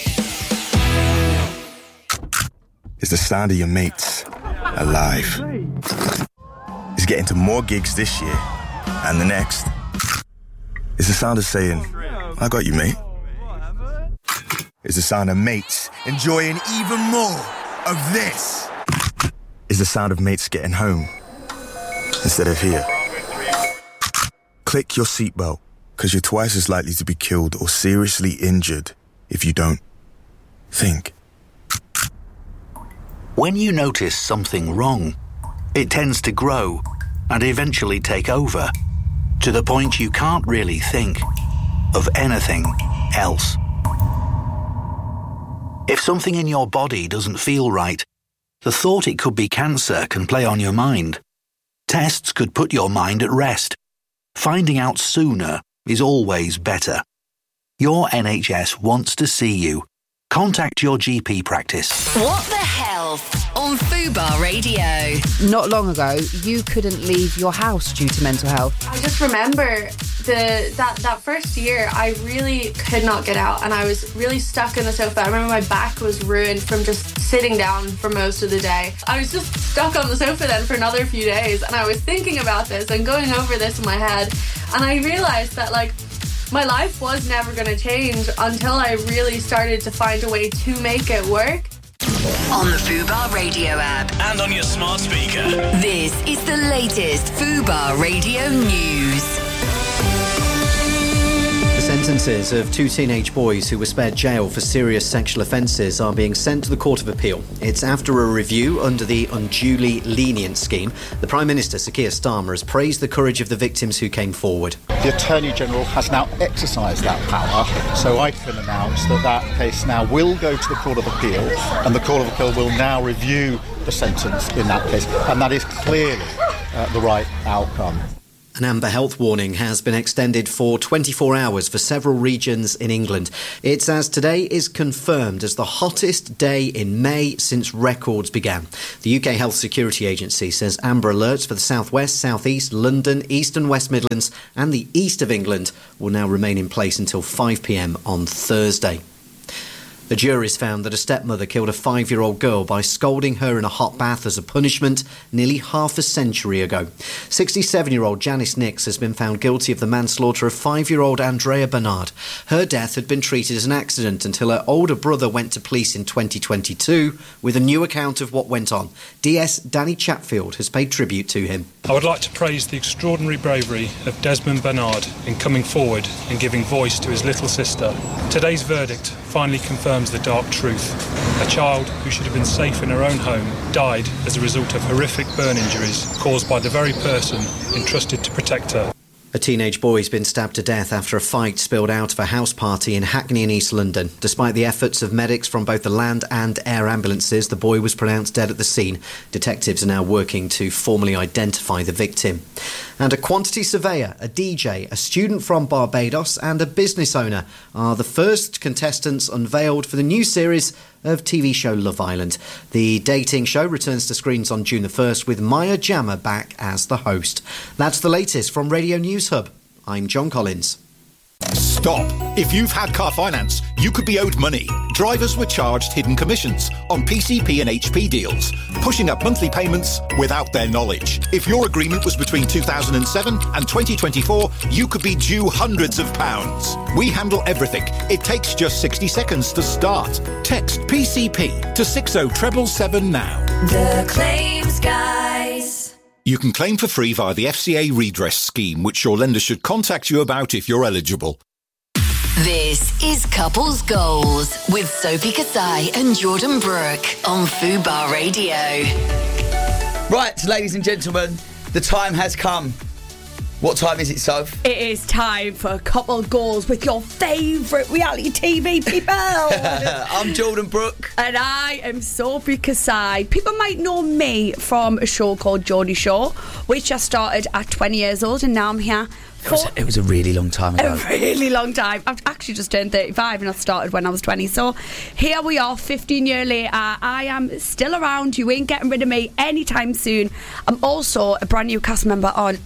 Speaker 14: It's the sound of your mates alive. It's getting to more gigs this year and the next. It's the sound of saying, I got you, mate. It's the sound of mates enjoying even more of this. It's the sound of mates getting home instead of here. Click your seatbelt, because you're twice as likely to be killed or seriously injured if you don't think.
Speaker 15: When you notice something wrong, it tends to grow and eventually take over, to the point you can't really think of anything else. If something in your body doesn't feel right, the thought it could be cancer can play on your mind. Tests could put your mind at rest. Finding out sooner is always better. Your N H S wants to see you. Contact your G P practice.
Speaker 9: What the Hell on Fubar Radio.
Speaker 2: Not long ago, you couldn't leave your house due to mental health.
Speaker 13: I just remember the that, that first year I really could not get out and I was really stuck in the sofa. I remember my back was ruined from just sitting down for most of the day. I was just stuck on the sofa then for another few days and I was thinking about this and going over this in my head and I realised that like my life was never going to change until I really started to find a way to make it work.
Speaker 9: On the Fubar Radio app.
Speaker 12: And on your smart speaker.
Speaker 9: This is the latest Fubar Radio news.
Speaker 16: The sentences of two teenage boys who were spared jail for serious sexual offences are being sent to the Court of Appeal. It's after a review under the unduly lenient scheme. The Prime Minister, Sir Keir Starmer, has praised the courage of the victims who came forward.
Speaker 17: The Attorney General has now exercised that power, so I can announce that that case now will go to the Court of Appeal, and the Court of Appeal will now review the sentence in that case, and that is clearly uh, the right outcome.
Speaker 16: An amber health warning has been extended for twenty-four hours for several regions in England. It's as today is confirmed as the hottest day in May since records began. The U K Health Security Agency says amber alerts for the South West, South East, London, East and West Midlands and the east of England will now remain in place until five p m on Thursday. The jury's found that a stepmother killed a five-year-old girl by scalding her in a hot bath as a punishment nearly half a century ago. sixty-seven-year-old Janice Nix has been found guilty of the manslaughter of five-year-old Andrea Bernard. Her death had been treated as an accident until her older brother went to police in twenty twenty-two with a new account of what went on. D S Danny Chatfield has paid tribute to him.
Speaker 18: I would like to praise the extraordinary bravery of Desmond Bernard in coming forward and giving voice to his little sister. Today's verdict finally confirms the dark truth. A child who should have been safe in her own home died as a result of horrific burn injuries caused by the very person entrusted to protect her.
Speaker 16: A teenage boy has been stabbed to death after a fight spilled out of a house party in Hackney in East London. Despite the efforts of medics from both the land and air ambulances, the boy was pronounced dead at the scene. Detectives are now working to formally identify the victim. And a quantity surveyor, a D J, a student from Barbados and a business owner are the first contestants unveiled for the new series of T V show Love Island. The dating show returns to screens on June the first with Maya Jama back as the host. That's the latest from Radio News Hub. I'm John Collins.
Speaker 19: Stop. If you've had car finance, you could be owed money. Drivers were charged hidden commissions on P C P and H P deals, pushing up monthly payments without their knowledge. If your agreement was between two thousand seven and twenty twenty-four, you could be due hundreds of pounds. We handle everything. It takes just sixty seconds to start. Text P C P to six oh seven seven now.
Speaker 20: The Claims Guys.
Speaker 19: You can claim for free via the F C A redress scheme, which your lender should contact you about if you're eligible.
Speaker 2: This is Couples Goals with Sophie Kasai and Jordan Brooke on Fubar Radio.
Speaker 21: Right, ladies and gentlemen, the time has come. What time is it, Soph?
Speaker 10: It is time for Couple Goals with your favourite reality T V people.
Speaker 21: I'm Jordan Brooke.
Speaker 10: And I am Sophie Kasai. People might know me from a show called Geordie Show, which I started at twenty years old, and now I'm here
Speaker 21: It was, it was a really long time ago.
Speaker 10: A really long time. I've actually just turned thirty-five and I started when I was twenty. So here we are, fifteen years later. I am still around. You ain't getting rid of me anytime soon. I'm also a brand new cast member on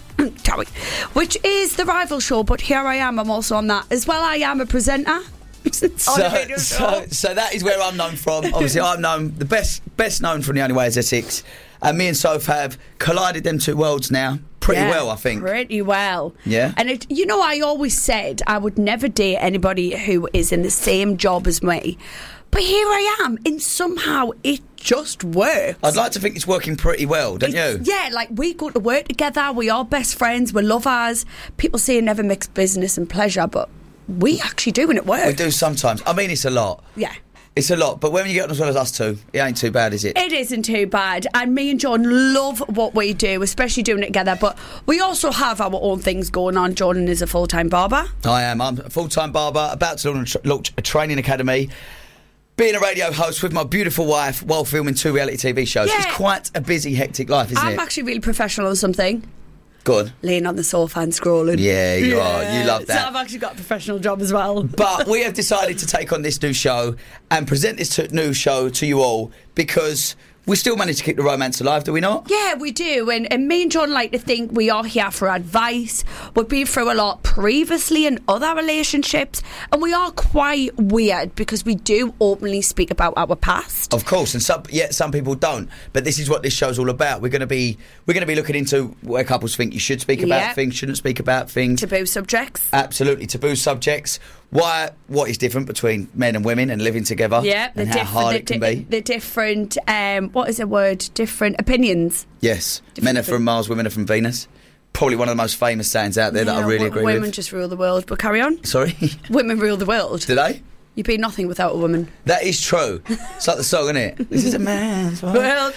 Speaker 10: which is The Rival Show, but here I am. I'm also on that as well. I am a presenter.
Speaker 21: So, so, so that is where I'm known from. Obviously, I'm known the best best known from The Only Way Is Essex. And me and Soph have collided them two worlds now pretty
Speaker 10: yeah,
Speaker 21: well, I think.
Speaker 10: Pretty well.
Speaker 21: Yeah.
Speaker 10: And it, you know, I always said I would never date anybody who is in the same job as me. But here I am, and somehow it just works.
Speaker 21: I'd like to think it's working pretty well, don't
Speaker 10: it's,
Speaker 21: you?
Speaker 10: Yeah, like we go to work together, we are best friends, we're lovers. People say you never mix business and pleasure, but we actually do, and it works.
Speaker 21: We do sometimes. I mean, it's a lot.
Speaker 10: Yeah.
Speaker 21: It's a lot, but when you get on as well as us two, it ain't too bad, is it?
Speaker 10: It isn't too bad, and me and John love what we do, especially doing it together, but we also have our own things going on. Jordan is a full-time barber.
Speaker 21: I am. I'm a full-time barber, about to launch, launch a training academy. Being a radio host with my beautiful wife while filming two reality T V shows.
Speaker 10: Yeah.
Speaker 21: It's quite a busy, hectic life, isn't
Speaker 10: I'm
Speaker 21: it?
Speaker 10: I'm actually really professional on something.
Speaker 21: Good.
Speaker 10: Laying on the sofa and scrolling.
Speaker 21: Yeah, you
Speaker 10: yeah.
Speaker 21: are. You love that.
Speaker 10: So I've actually got a professional job as well.
Speaker 21: But we have decided to take on this new show and present this to, new show to you all because we still manage to keep the romance alive, do we not?
Speaker 10: Yeah, we do. And, and me and John like to think we are here for advice. We've been through a lot previously in other relationships, and we are quite weird because we do openly speak about our past.
Speaker 21: Of course, and some yeah, some people don't. But this is what this show's all about. We're going to be we're going to be looking into where couples think you should speak about
Speaker 10: Yep.
Speaker 21: things, shouldn't speak about things.
Speaker 10: Taboo subjects.
Speaker 21: Absolutely, taboo subjects. Why? What is different between men and women and living together?
Speaker 10: Yeah, the
Speaker 21: and how
Speaker 10: different,
Speaker 21: hard
Speaker 10: the,
Speaker 21: it can
Speaker 10: di-
Speaker 21: be.
Speaker 10: the different, um, what is the word? Different opinions.
Speaker 21: Yes, men are from Mars, women are from Venus. Probably one of the most famous sayings out there that I really
Speaker 10: w-
Speaker 21: agree
Speaker 10: women
Speaker 21: with.
Speaker 10: just rule the world, but carry on.
Speaker 21: Sorry?
Speaker 10: Women rule the world.
Speaker 21: Do they?
Speaker 10: You'd be nothing without a woman.
Speaker 21: That is true. It's like the song, isn't it? This is a man's world.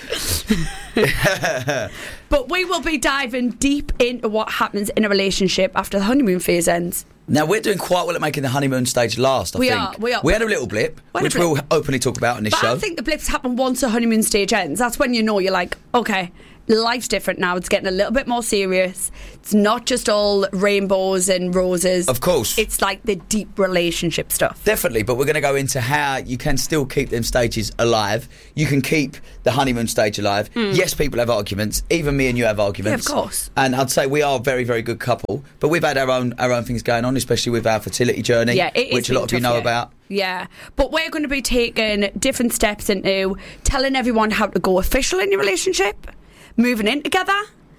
Speaker 10: Well, but we will be diving deep into what happens in a relationship after the honeymoon phase ends.
Speaker 21: Now, we're doing quite well at making the honeymoon stage last, I
Speaker 10: We
Speaker 21: think.
Speaker 10: are, we are.
Speaker 21: We had a little blip,
Speaker 10: We had a
Speaker 21: which
Speaker 10: blip.
Speaker 21: we'll openly talk about on this
Speaker 10: But
Speaker 21: show.
Speaker 10: I think the blips happen once the honeymoon stage ends. That's when you know you're like, okay,
Speaker 4: life's different now. It's getting a little bit more serious. It's not just all rainbows and roses.
Speaker 21: Of course.
Speaker 4: It's like the deep relationship stuff.
Speaker 21: Definitely, but we're going to go into how you can still keep them stages alive. You can keep the honeymoon stage alive.
Speaker 4: Mm.
Speaker 21: Yes, people have arguments. Even me and you have arguments.
Speaker 4: Yeah, of course.
Speaker 21: And I'd say we are a very, very good couple. But we've had our own our own things going on, especially with our fertility journey,
Speaker 4: Yeah, it is
Speaker 21: which a lot of you
Speaker 4: tough,
Speaker 21: know
Speaker 4: yeah.
Speaker 21: about.
Speaker 4: Yeah, but we're going to be taking different steps into telling everyone how to go official in your relationship, moving in together,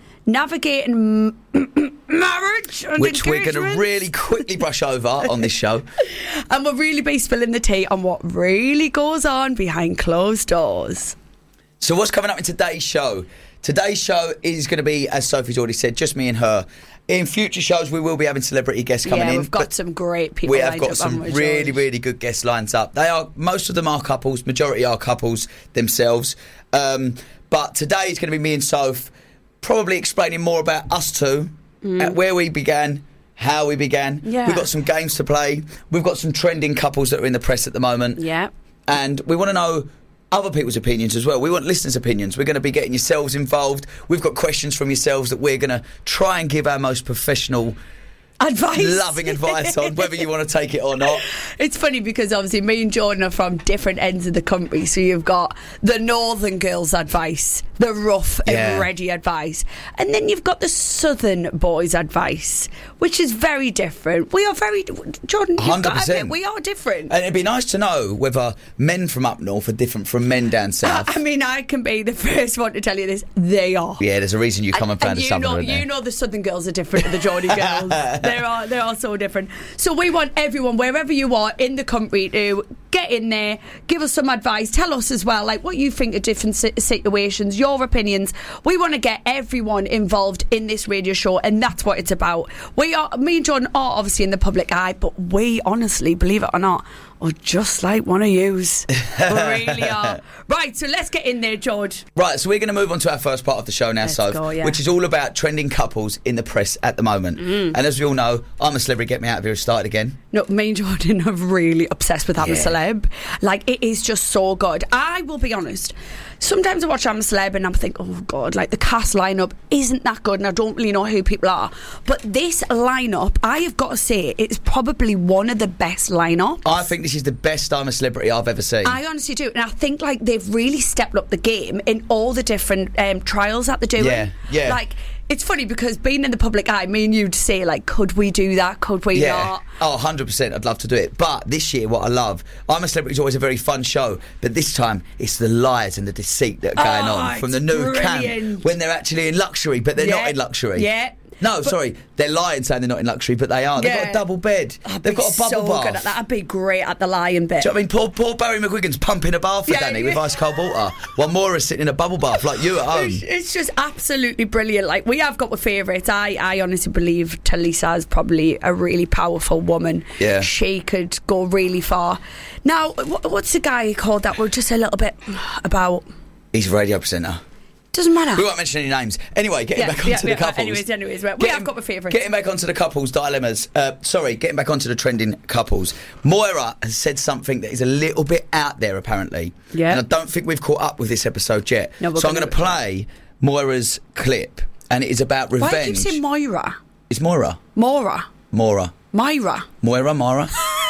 Speaker 4: navigating m- marriage and
Speaker 21: Which we're going to
Speaker 4: engagements.
Speaker 21: really quickly brush over on this show.
Speaker 4: And we'll really be spilling the tea on what really goes on behind closed doors.
Speaker 21: So what's coming up in today's show? Today's show is going to be, as Sophie's already said, just me and her. In future shows, we will be having celebrity guests coming
Speaker 4: yeah,
Speaker 21: in.
Speaker 4: we've got some great people
Speaker 21: We have
Speaker 4: lined
Speaker 21: got
Speaker 4: up,
Speaker 21: some
Speaker 4: haven't we,
Speaker 21: really,
Speaker 4: George?
Speaker 21: really good guests lined up. They are most of them are couples, majority are couples themselves. Um, but today is going to be me and Soph, probably explaining more about us two,
Speaker 4: Mm.
Speaker 21: at where we began, how we began.
Speaker 4: Yeah.
Speaker 21: We've got some games to play. We've got some trending couples that are in the press at the moment.
Speaker 4: Yeah.
Speaker 21: And we want to know other people's opinions as well. We want listeners' opinions. We're going to be getting yourselves involved. We've got questions from yourselves that we're going to try and give our most professional
Speaker 4: advice,
Speaker 21: loving advice on, whether you want to take it or not.
Speaker 4: It's funny because obviously me and Jordan are from different ends of the country, so you've got the northern girls' advice, the rough
Speaker 21: Yeah.
Speaker 4: and ready advice, and then you've got the southern boys' advice, which is very different. We are very, Jordan, you've
Speaker 21: one hundred
Speaker 4: got to
Speaker 21: percent.
Speaker 4: admit, we are different.
Speaker 21: And it'd be nice to know whether men from up north are different from men down south.
Speaker 4: I mean, I can be the first one to tell you this. They are.
Speaker 21: Yeah, there's a reason you come and,
Speaker 4: and
Speaker 21: found a
Speaker 4: you
Speaker 21: southerner
Speaker 4: know,
Speaker 21: in there.
Speaker 4: you know the southern girls are different to the Geordie girls. They are, they are so different. So we want everyone, wherever you are in the country, to get in there, give us some advice, tell us as well, like what you think of different si- situations, your opinions. We want to get everyone involved in this radio show, and that's what it's about. We are, me and Jordan are obviously in the public eye, but we honestly, believe it or not, are just like one of yous. We really are. Right, so let's get in there, George.
Speaker 21: Right, so we're going to move on to our first part of the show now,
Speaker 4: Let's
Speaker 21: Soph,
Speaker 4: go, yeah.
Speaker 21: which is all about trending couples in the press at the moment.
Speaker 4: Mm.
Speaker 21: And as we all know, I'm a Celebrity Get Me Out of Here has started again.
Speaker 4: No, me and Jordan are really obsessed with I'm a
Speaker 21: Yeah.
Speaker 4: Celeb. Like, it is just so good. I will be honest, sometimes I watch I'm a Celeb and I'm thinking, oh God, like the cast lineup isn't that good and I don't really know who people are. But this lineup, I have got to say, it's probably one of the best lineups.
Speaker 21: I think this is the best I'm a Celebrity I've ever seen.
Speaker 4: I honestly do, and I think like they've really stepped up the game in all the different um, trials that they're doing.
Speaker 21: Yeah, yeah.
Speaker 4: Like, it's funny because being in the public eye, me and you'd say like, could we do that? Could we
Speaker 21: yeah.
Speaker 4: not?
Speaker 21: Oh, one hundred percent. I'd love to do it. But this year, what I love, I'm a Celebrity is always a very fun show. But this time, it's the lies and the deceit that are going
Speaker 4: Oh,
Speaker 21: on from the
Speaker 4: it's
Speaker 21: new
Speaker 4: brilliant.
Speaker 21: camp when they're actually in luxury, but they're
Speaker 4: Yeah.
Speaker 21: not in luxury.
Speaker 4: Yeah.
Speaker 21: No,
Speaker 4: But-
Speaker 21: sorry, they're lying saying they're not in luxury, but they are. They've got
Speaker 4: Yeah.
Speaker 21: a double bed.
Speaker 4: I'd
Speaker 21: They've
Speaker 4: be
Speaker 21: got a bubble
Speaker 4: so
Speaker 21: bath.
Speaker 4: good at that. I'd be great at the lion bit.
Speaker 21: Do you know what I mean? Poor, poor Barry McGuigan's pumping a bath for
Speaker 4: Yeah,
Speaker 21: Danny
Speaker 4: yeah.
Speaker 21: with ice cold water, while Maura's sitting in a bubble bath like you at home.
Speaker 4: It's, it's just absolutely brilliant. Like, we have got the favourites. I, I honestly believe Talisa is probably a really powerful woman.
Speaker 21: Yeah.
Speaker 4: She could go really far. Now, wh- what's the guy called that we're just a little bit about?
Speaker 21: He's a radio presenter.
Speaker 4: Doesn't matter.
Speaker 21: We won't mention any names. Anyway, getting
Speaker 4: Yeah,
Speaker 21: back onto
Speaker 4: yeah,
Speaker 21: the
Speaker 4: yeah,
Speaker 21: couples.
Speaker 4: anyways, anyways, well, we
Speaker 21: Getting-
Speaker 4: have got the favourites.
Speaker 21: Getting back onto the couples dilemmas. Uh, sorry, getting back onto the trending couples. Moira has said something that is a little bit out there, apparently.
Speaker 4: Yeah.
Speaker 21: And I don't think we've caught up with this episode yet.
Speaker 4: No, we're
Speaker 21: so I'm
Speaker 4: gonna-
Speaker 21: going to play Moira's clip, and it is about revenge.
Speaker 4: Why do you say Moira?
Speaker 21: It's Moira.
Speaker 4: Mora.
Speaker 21: Moira.
Speaker 4: Myra.
Speaker 21: Moira, Mara.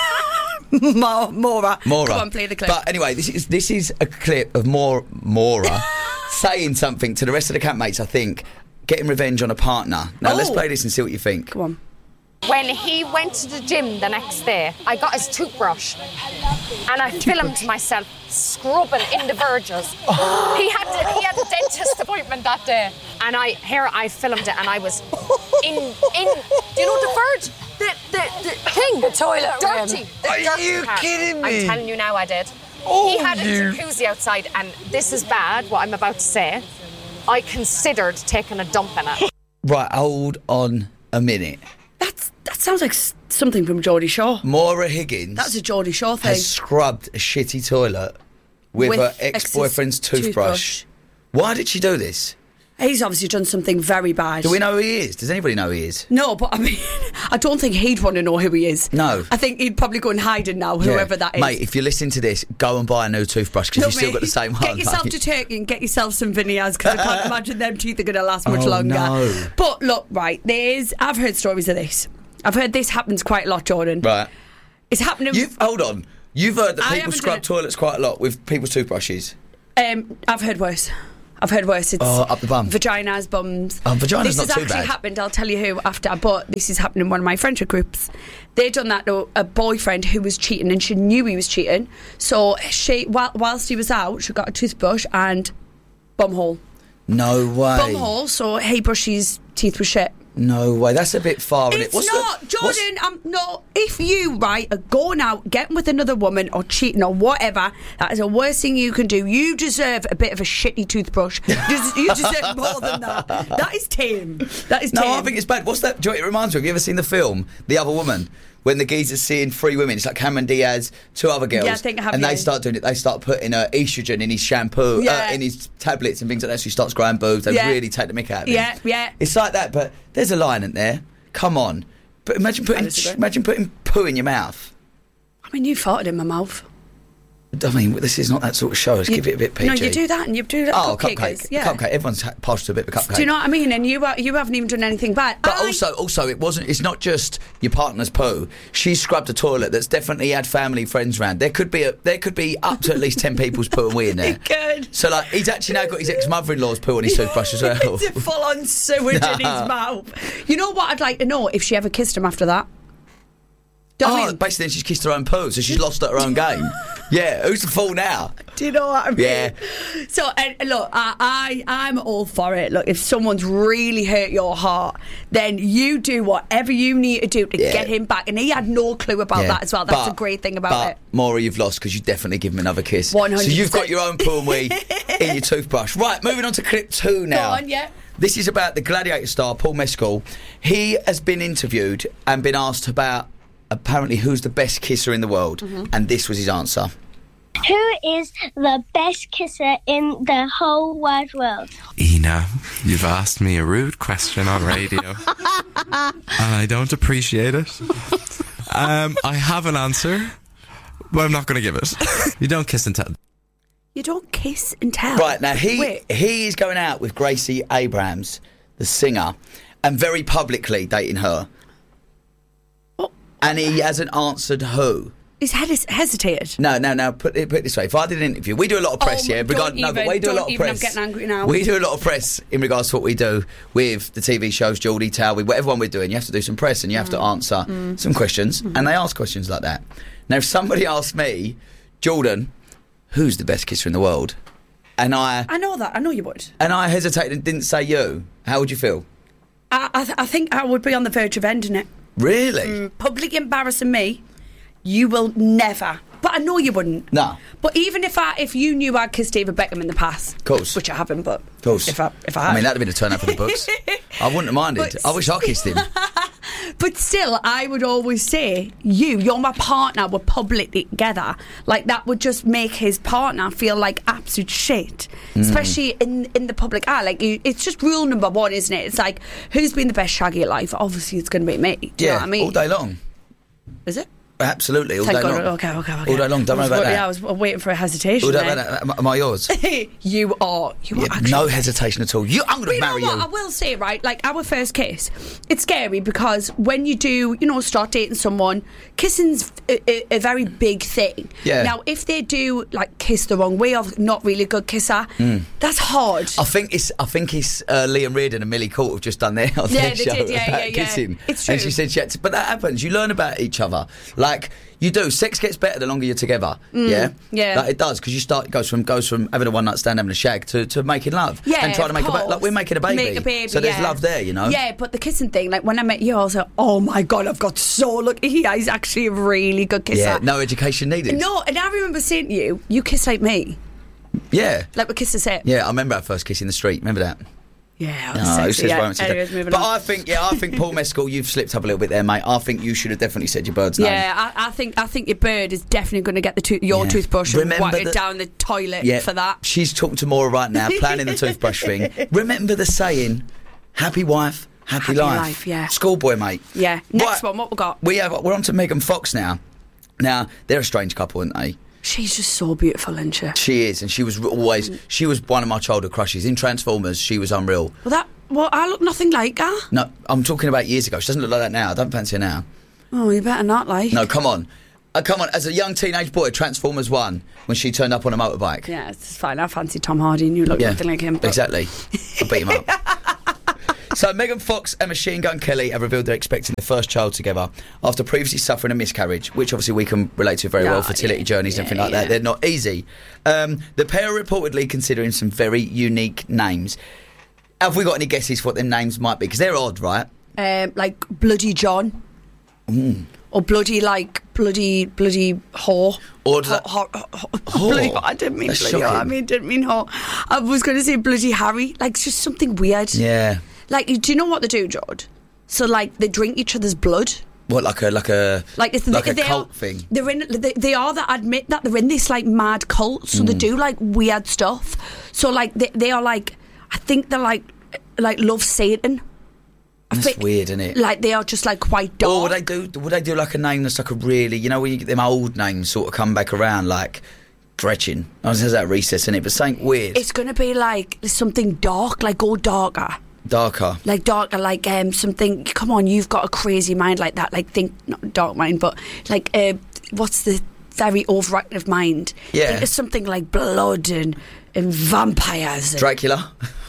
Speaker 4: Mo- Mora.
Speaker 21: Mora.
Speaker 4: Come on, play the clip.
Speaker 21: But anyway, this is this is a clip of Mor- Mora saying something to the rest of the campmates, I think, getting revenge on a partner. Now, let's
Speaker 22: Oh.
Speaker 21: play this and see what you think.
Speaker 4: Come on.
Speaker 22: When he went to the gym the next day, I got his toothbrush and I filmed myself scrubbing in the verges. he had to, he had a dentist appointment that day, and I here I filmed it, and I was in in. Do you know the verge? The the, the thing, the toilet, dirty. rim. The Are dirty you part. kidding I'm me? telling you now, I did. Oh, he had a you- jacuzzi outside, and this is bad. What I'm about to say, I considered taking a dump in it.
Speaker 21: Right, hold on a minute.
Speaker 4: That sounds like s- something from Geordie Shore.
Speaker 21: Maura Higgins
Speaker 4: That's a Geordie Shore thing.
Speaker 21: has scrubbed a shitty toilet with,
Speaker 4: With
Speaker 21: her
Speaker 4: ex's
Speaker 21: ex-boyfriend's toothbrush.
Speaker 4: toothbrush.
Speaker 21: Why did she do this?
Speaker 4: He's obviously done something very bad.
Speaker 21: Do we know who he is? Does anybody know who he is?
Speaker 4: No, but I mean, I don't think he'd want to know who he is.
Speaker 21: No.
Speaker 4: I think he'd probably go and hide it now, whoever
Speaker 21: Yeah.
Speaker 4: that is.
Speaker 21: Mate, if you're listening to this, go and buy a new toothbrush because
Speaker 4: No,
Speaker 21: you've still
Speaker 4: mate,
Speaker 21: got the same one.
Speaker 4: Get yourself
Speaker 21: mate.
Speaker 4: to Turkey and get yourself some veneers because I can't imagine them teeth are going to last much
Speaker 21: Oh,
Speaker 4: longer.
Speaker 21: no.
Speaker 4: But look, right, there's. I've heard stories of this. I've heard this happens quite a lot, Jordan.
Speaker 21: Right.
Speaker 4: It's happening.
Speaker 21: You've, hold on. You've heard that
Speaker 4: I
Speaker 21: people
Speaker 4: haven't
Speaker 21: scrub
Speaker 4: done it.
Speaker 21: toilets quite a lot with people's toothbrushes.
Speaker 4: Um, I've heard worse. I've heard worse. It's
Speaker 21: Oh, up the bum.
Speaker 4: Vaginas, bums.
Speaker 21: Oh, vagina's
Speaker 4: this
Speaker 21: not
Speaker 4: has
Speaker 21: too
Speaker 4: actually
Speaker 21: bad.
Speaker 4: happened. I'll tell you who after. But this has happened in one of my friendship groups. They done that to a boyfriend who was cheating, and she knew he was cheating. So she, while, whilst he was out, she got a toothbrush and bumhole.
Speaker 21: No way.
Speaker 4: Bumhole. So he brushed his teeth with shit.
Speaker 21: No way. That's a bit far. isn't it?
Speaker 4: It's
Speaker 21: What's
Speaker 4: not,
Speaker 21: the,
Speaker 4: Jordan. I'm no. If you right are going out, getting with another woman or cheating or whatever, that is the worst thing you can do. You deserve a bit of a shitty toothbrush. You des- you deserve more than that. That is tame. That is
Speaker 21: No,
Speaker 4: tame.
Speaker 21: I think it's bad. What's that? Do you know what it reminds me of? Have you ever seen the film The Other Woman? When the geezer's seeing three women, it's like Cameron Diaz, two other girls,
Speaker 4: Yeah, I think I have,
Speaker 21: and
Speaker 4: yeah.
Speaker 21: they start doing it. They start putting uh, estrogen in his shampoo,
Speaker 4: Yeah.
Speaker 21: uh, in his tablets and things like that. So he starts growing boobs. They
Speaker 4: Yeah.
Speaker 21: really take the mick out of him.
Speaker 4: Yeah, yeah.
Speaker 21: It's like that, but there's a line in there. Come on, but imagine putting imagine putting poo in your mouth.
Speaker 4: I mean, you farted in my mouth.
Speaker 21: I mean, this is not that sort of show. Let's
Speaker 4: You-
Speaker 21: give it a bit P G.
Speaker 4: No, you do that, and you do that.
Speaker 21: Oh,
Speaker 4: cupcakers.
Speaker 21: cupcake.
Speaker 4: Yeah.
Speaker 21: Cupcake. Everyone's ha- partial to a bit of a cupcake.
Speaker 4: Do you know what I mean? And you are, you haven't even done anything bad.
Speaker 21: But
Speaker 4: I-
Speaker 21: also, also, it wasn't. It's not just your partner's poo. She scrubbed a toilet that's definitely had family friends around. There could be a, there could be up to at least ten people's poo and wee in there.
Speaker 4: Good.
Speaker 21: So like, he's actually now got his ex-mother-in-law's poo on his toothbrush as well.
Speaker 4: It's a full-on sewage in his
Speaker 21: Nah.
Speaker 4: mouth. You know what I'd like to know if she ever kissed him after that. Do you know what I
Speaker 21: Oh,
Speaker 4: mean?
Speaker 21: basically, then she's kissed her own poo, so she's lost at her own game. Yeah, who's the fool now?
Speaker 4: Do you know what I mean?
Speaker 21: Yeah.
Speaker 4: So and look, I, I I'm all for it. Look, if someone's really hurt your heart, then you do whatever you need to do to
Speaker 21: Yeah.
Speaker 4: get him back. And he had no clue about
Speaker 21: Yeah.
Speaker 4: that as well. That's
Speaker 21: But-
Speaker 4: a great thing about
Speaker 21: but,
Speaker 4: it.
Speaker 21: Maura, you've lost because you definitely give him another kiss.
Speaker 4: one hundred
Speaker 21: So you've got
Speaker 4: percent.
Speaker 21: your own poo and wee in your toothbrush. Right, moving on to clip two now.
Speaker 4: Go on, yeah.
Speaker 21: This is about the Gladiator star, Paul Mescal. He has been interviewed and been asked about apparently who's the best kisser in the world.
Speaker 4: Mm-hmm.
Speaker 21: And this was his answer.
Speaker 1: Who is the best kisser in the whole wide world?
Speaker 5: Ina, you've asked me a rude question on radio, and I don't appreciate it. Um, I have an answer, but I'm not going to give it. You don't kiss and tell.
Speaker 4: You don't kiss and tell.
Speaker 21: Right, now he
Speaker 4: Wait.
Speaker 21: he is going out with Gracie Abrams, the singer, and very publicly dating her. And he hasn't answered who.
Speaker 4: He's had his hesitated.
Speaker 21: No, no, no. Put it, put it this way: if I did an interview, we do a lot of press,
Speaker 4: Oh,
Speaker 21: yeah.
Speaker 4: don't
Speaker 21: Regard, no, but
Speaker 4: even,
Speaker 21: we do a
Speaker 4: don't
Speaker 21: lot of
Speaker 4: even, I'm
Speaker 21: press.
Speaker 4: getting angry now.
Speaker 21: We do a lot of press in regards to what we do with the T V shows, Geordie Tower, with whatever one we're doing. You have to do some press and you have to answer
Speaker 4: Mm.
Speaker 21: some questions, and they ask questions like that. Now, if somebody asked me, Jordan, who's the best kisser in the world, and I
Speaker 4: I know that. I know you would.
Speaker 21: and I hesitated and didn't say you, how would you feel?
Speaker 4: I, I, th- I think I would be on the verge of ending it.
Speaker 21: Really?
Speaker 4: Mm, publicly embarrassing me, you will never. But I know you wouldn't.
Speaker 21: No.
Speaker 4: But even if I, if you knew I'd kissed David Beckham in the past,
Speaker 21: Of course.
Speaker 4: which I haven't, but
Speaker 21: Of course.
Speaker 4: if I, if I,
Speaker 21: I
Speaker 4: had.
Speaker 21: mean, that'd have been a turn up for the books. I wouldn't have minded.
Speaker 4: But-
Speaker 21: I wish I kissed him.
Speaker 4: But still, I would always say, you, you're my partner, we're publicly together. Like, that would just make his partner feel like absolute shit.
Speaker 21: Mm.
Speaker 4: Especially in, in the public eye. Like, you, it's just rule number one, isn't it? It's like, who's been the best shaggy at life? Obviously, it's going to be me. Do you
Speaker 21: yeah,
Speaker 4: know what I mean?
Speaker 21: all day long.
Speaker 4: Is it?
Speaker 21: Absolutely, all
Speaker 4: Thank
Speaker 21: day
Speaker 4: God.
Speaker 21: long.
Speaker 4: Okay, okay, okay.
Speaker 21: All day long, don't
Speaker 4: I
Speaker 21: worry
Speaker 4: was,
Speaker 21: about that.
Speaker 4: Yeah, I was waiting for a hesitation
Speaker 21: All day
Speaker 4: there.
Speaker 21: about that. Am, am I yours?
Speaker 4: You are. You are
Speaker 21: Yeah,
Speaker 4: actually.
Speaker 21: no hesitation at all. You, I'm
Speaker 4: But
Speaker 21: going
Speaker 4: you
Speaker 21: to
Speaker 4: know
Speaker 21: marry
Speaker 4: what?
Speaker 21: you.
Speaker 4: I will say, right, like our first kiss, it's scary because when you do, you know, start dating someone, kissing's a, a, a very big thing.
Speaker 21: Yeah.
Speaker 4: Now, if they do like kiss the wrong way or not really a good kisser,
Speaker 21: Mm.
Speaker 4: that's hard.
Speaker 21: I think it's I think it's uh, Liam Reardon and Millie Court have just done their, on
Speaker 4: Yeah,
Speaker 21: their
Speaker 4: they
Speaker 21: show
Speaker 4: did, yeah,
Speaker 21: about
Speaker 4: yeah, yeah.
Speaker 21: kissing.
Speaker 4: It's
Speaker 21: And
Speaker 4: true.
Speaker 21: she said she had to, but that happens. You learn about each other. Like you do. Sex gets better the longer you're together.
Speaker 4: Mm,
Speaker 21: yeah,
Speaker 4: yeah.
Speaker 21: Like it does because you start it goes from goes from having a one night stand, having a shag to, to making love.
Speaker 4: Yeah,
Speaker 21: and trying to
Speaker 4: of
Speaker 21: make a ba- like we're making a baby.
Speaker 4: Make a baby,
Speaker 21: So there's
Speaker 4: yeah.
Speaker 21: love there, you know.
Speaker 4: Yeah, but the kissing thing, like when I met you, I was like, oh my God, I've got so lucky. He's actually a really good kisser.
Speaker 21: Yeah, no education needed.
Speaker 4: No, and I remember saying to you, you kiss like me.
Speaker 21: Yeah.
Speaker 4: Like we kiss the same.
Speaker 21: Yeah, I remember our first kiss in the street. Remember that?
Speaker 4: Yeah,
Speaker 21: No,
Speaker 4: I was
Speaker 21: who
Speaker 4: sexy.
Speaker 21: says
Speaker 4: Yeah.
Speaker 21: won't say that?
Speaker 4: Anyways, moving
Speaker 21: But
Speaker 4: on.
Speaker 21: I think, yeah, I think Paul Mescal, you've slipped up a little bit there, mate. I think you should have definitely said your bird's name.
Speaker 4: Yeah, I, I think I think your bird is definitely going to get the to- your
Speaker 21: Yeah.
Speaker 4: toothbrush and
Speaker 21: Remember
Speaker 4: whack it
Speaker 21: the-
Speaker 4: down the toilet
Speaker 21: Yeah,
Speaker 4: for that.
Speaker 21: She's talking to Maura right now, planning the toothbrush thing. Remember the saying, happy wife, Happy,
Speaker 4: Happy
Speaker 21: life.
Speaker 4: life, yeah.
Speaker 21: Schoolboy, mate.
Speaker 4: Yeah. Next
Speaker 21: Right.
Speaker 4: one, what we got?
Speaker 21: We have, we're on to Megan Fox now. Now, they're a strange couple, aren't they?
Speaker 4: She's just so beautiful, isn't she?
Speaker 21: She is, and she was always, she was one of my childhood crushes. In Transformers, she was unreal.
Speaker 4: Well, that, well, I look nothing like her.
Speaker 21: No, I'm talking about years ago. She doesn't look like that now. I don't fancy her now.
Speaker 4: Oh, you better not, like.
Speaker 21: No, come on. Uh, come on, as a young teenage boy, Transformers one, when she turned up on a motorbike.
Speaker 4: Yeah, it's fine. I fancy Tom Hardy and you look
Speaker 21: Yeah,
Speaker 4: nothing like him. but-
Speaker 21: exactly. I beat him up. So Megan Fox and Machine Gun Kelly have revealed they're expecting their first child together after previously suffering a miscarriage, which obviously we can relate to very
Speaker 4: Yeah,
Speaker 21: well, fertility
Speaker 4: yeah,
Speaker 21: journeys and
Speaker 4: yeah,
Speaker 21: everything like that.
Speaker 4: yeah.
Speaker 21: They're not easy. Um, the pair are reportedly considering some very unique names. Have we got any guesses for what them names might be? Because they're odd, right?
Speaker 4: Um, like Bloody John.
Speaker 21: Mm.
Speaker 4: Or bloody, like, bloody, bloody whore.
Speaker 21: Or does
Speaker 4: Ho-
Speaker 21: that-
Speaker 4: ho- ho- ho-
Speaker 21: Whore?
Speaker 4: bloody, I didn't mean
Speaker 21: That's
Speaker 4: bloody whore. I
Speaker 21: shocking.
Speaker 4: mean, didn't mean whore. I was going to say bloody Harry. Like, it's just something weird.
Speaker 21: Yeah.
Speaker 4: Like, do you know what they do, Jord? So, like, they drink each other's blood.
Speaker 21: What, like a like a
Speaker 4: Like, it's,
Speaker 21: like
Speaker 4: they,
Speaker 21: a
Speaker 4: they
Speaker 21: cult
Speaker 4: are,
Speaker 21: thing?
Speaker 4: They're in. They, they are that admit that they're in this like mad cult. So they
Speaker 21: Mm.
Speaker 4: do like weird stuff. So like they, they are like, I think they're like like love Satan. I
Speaker 21: That's
Speaker 4: think-
Speaker 21: weird, isn't it?
Speaker 4: Like they are just like quite dark.
Speaker 21: Or would they do? Would they do like a name that's like a really, you know, when you get them old names sort of come back around, like Gretchen? I was that recess in it, but something weird,
Speaker 4: It's gonna be like something dark, like go darker.
Speaker 21: darker.
Speaker 4: Like darker, like um something. Come on, you've got a crazy mind like that. Like think not dark mind, but like uh, what's the very overactive mind?
Speaker 21: Yeah.
Speaker 4: Think of something like blood and and vampires. And
Speaker 21: Dracula,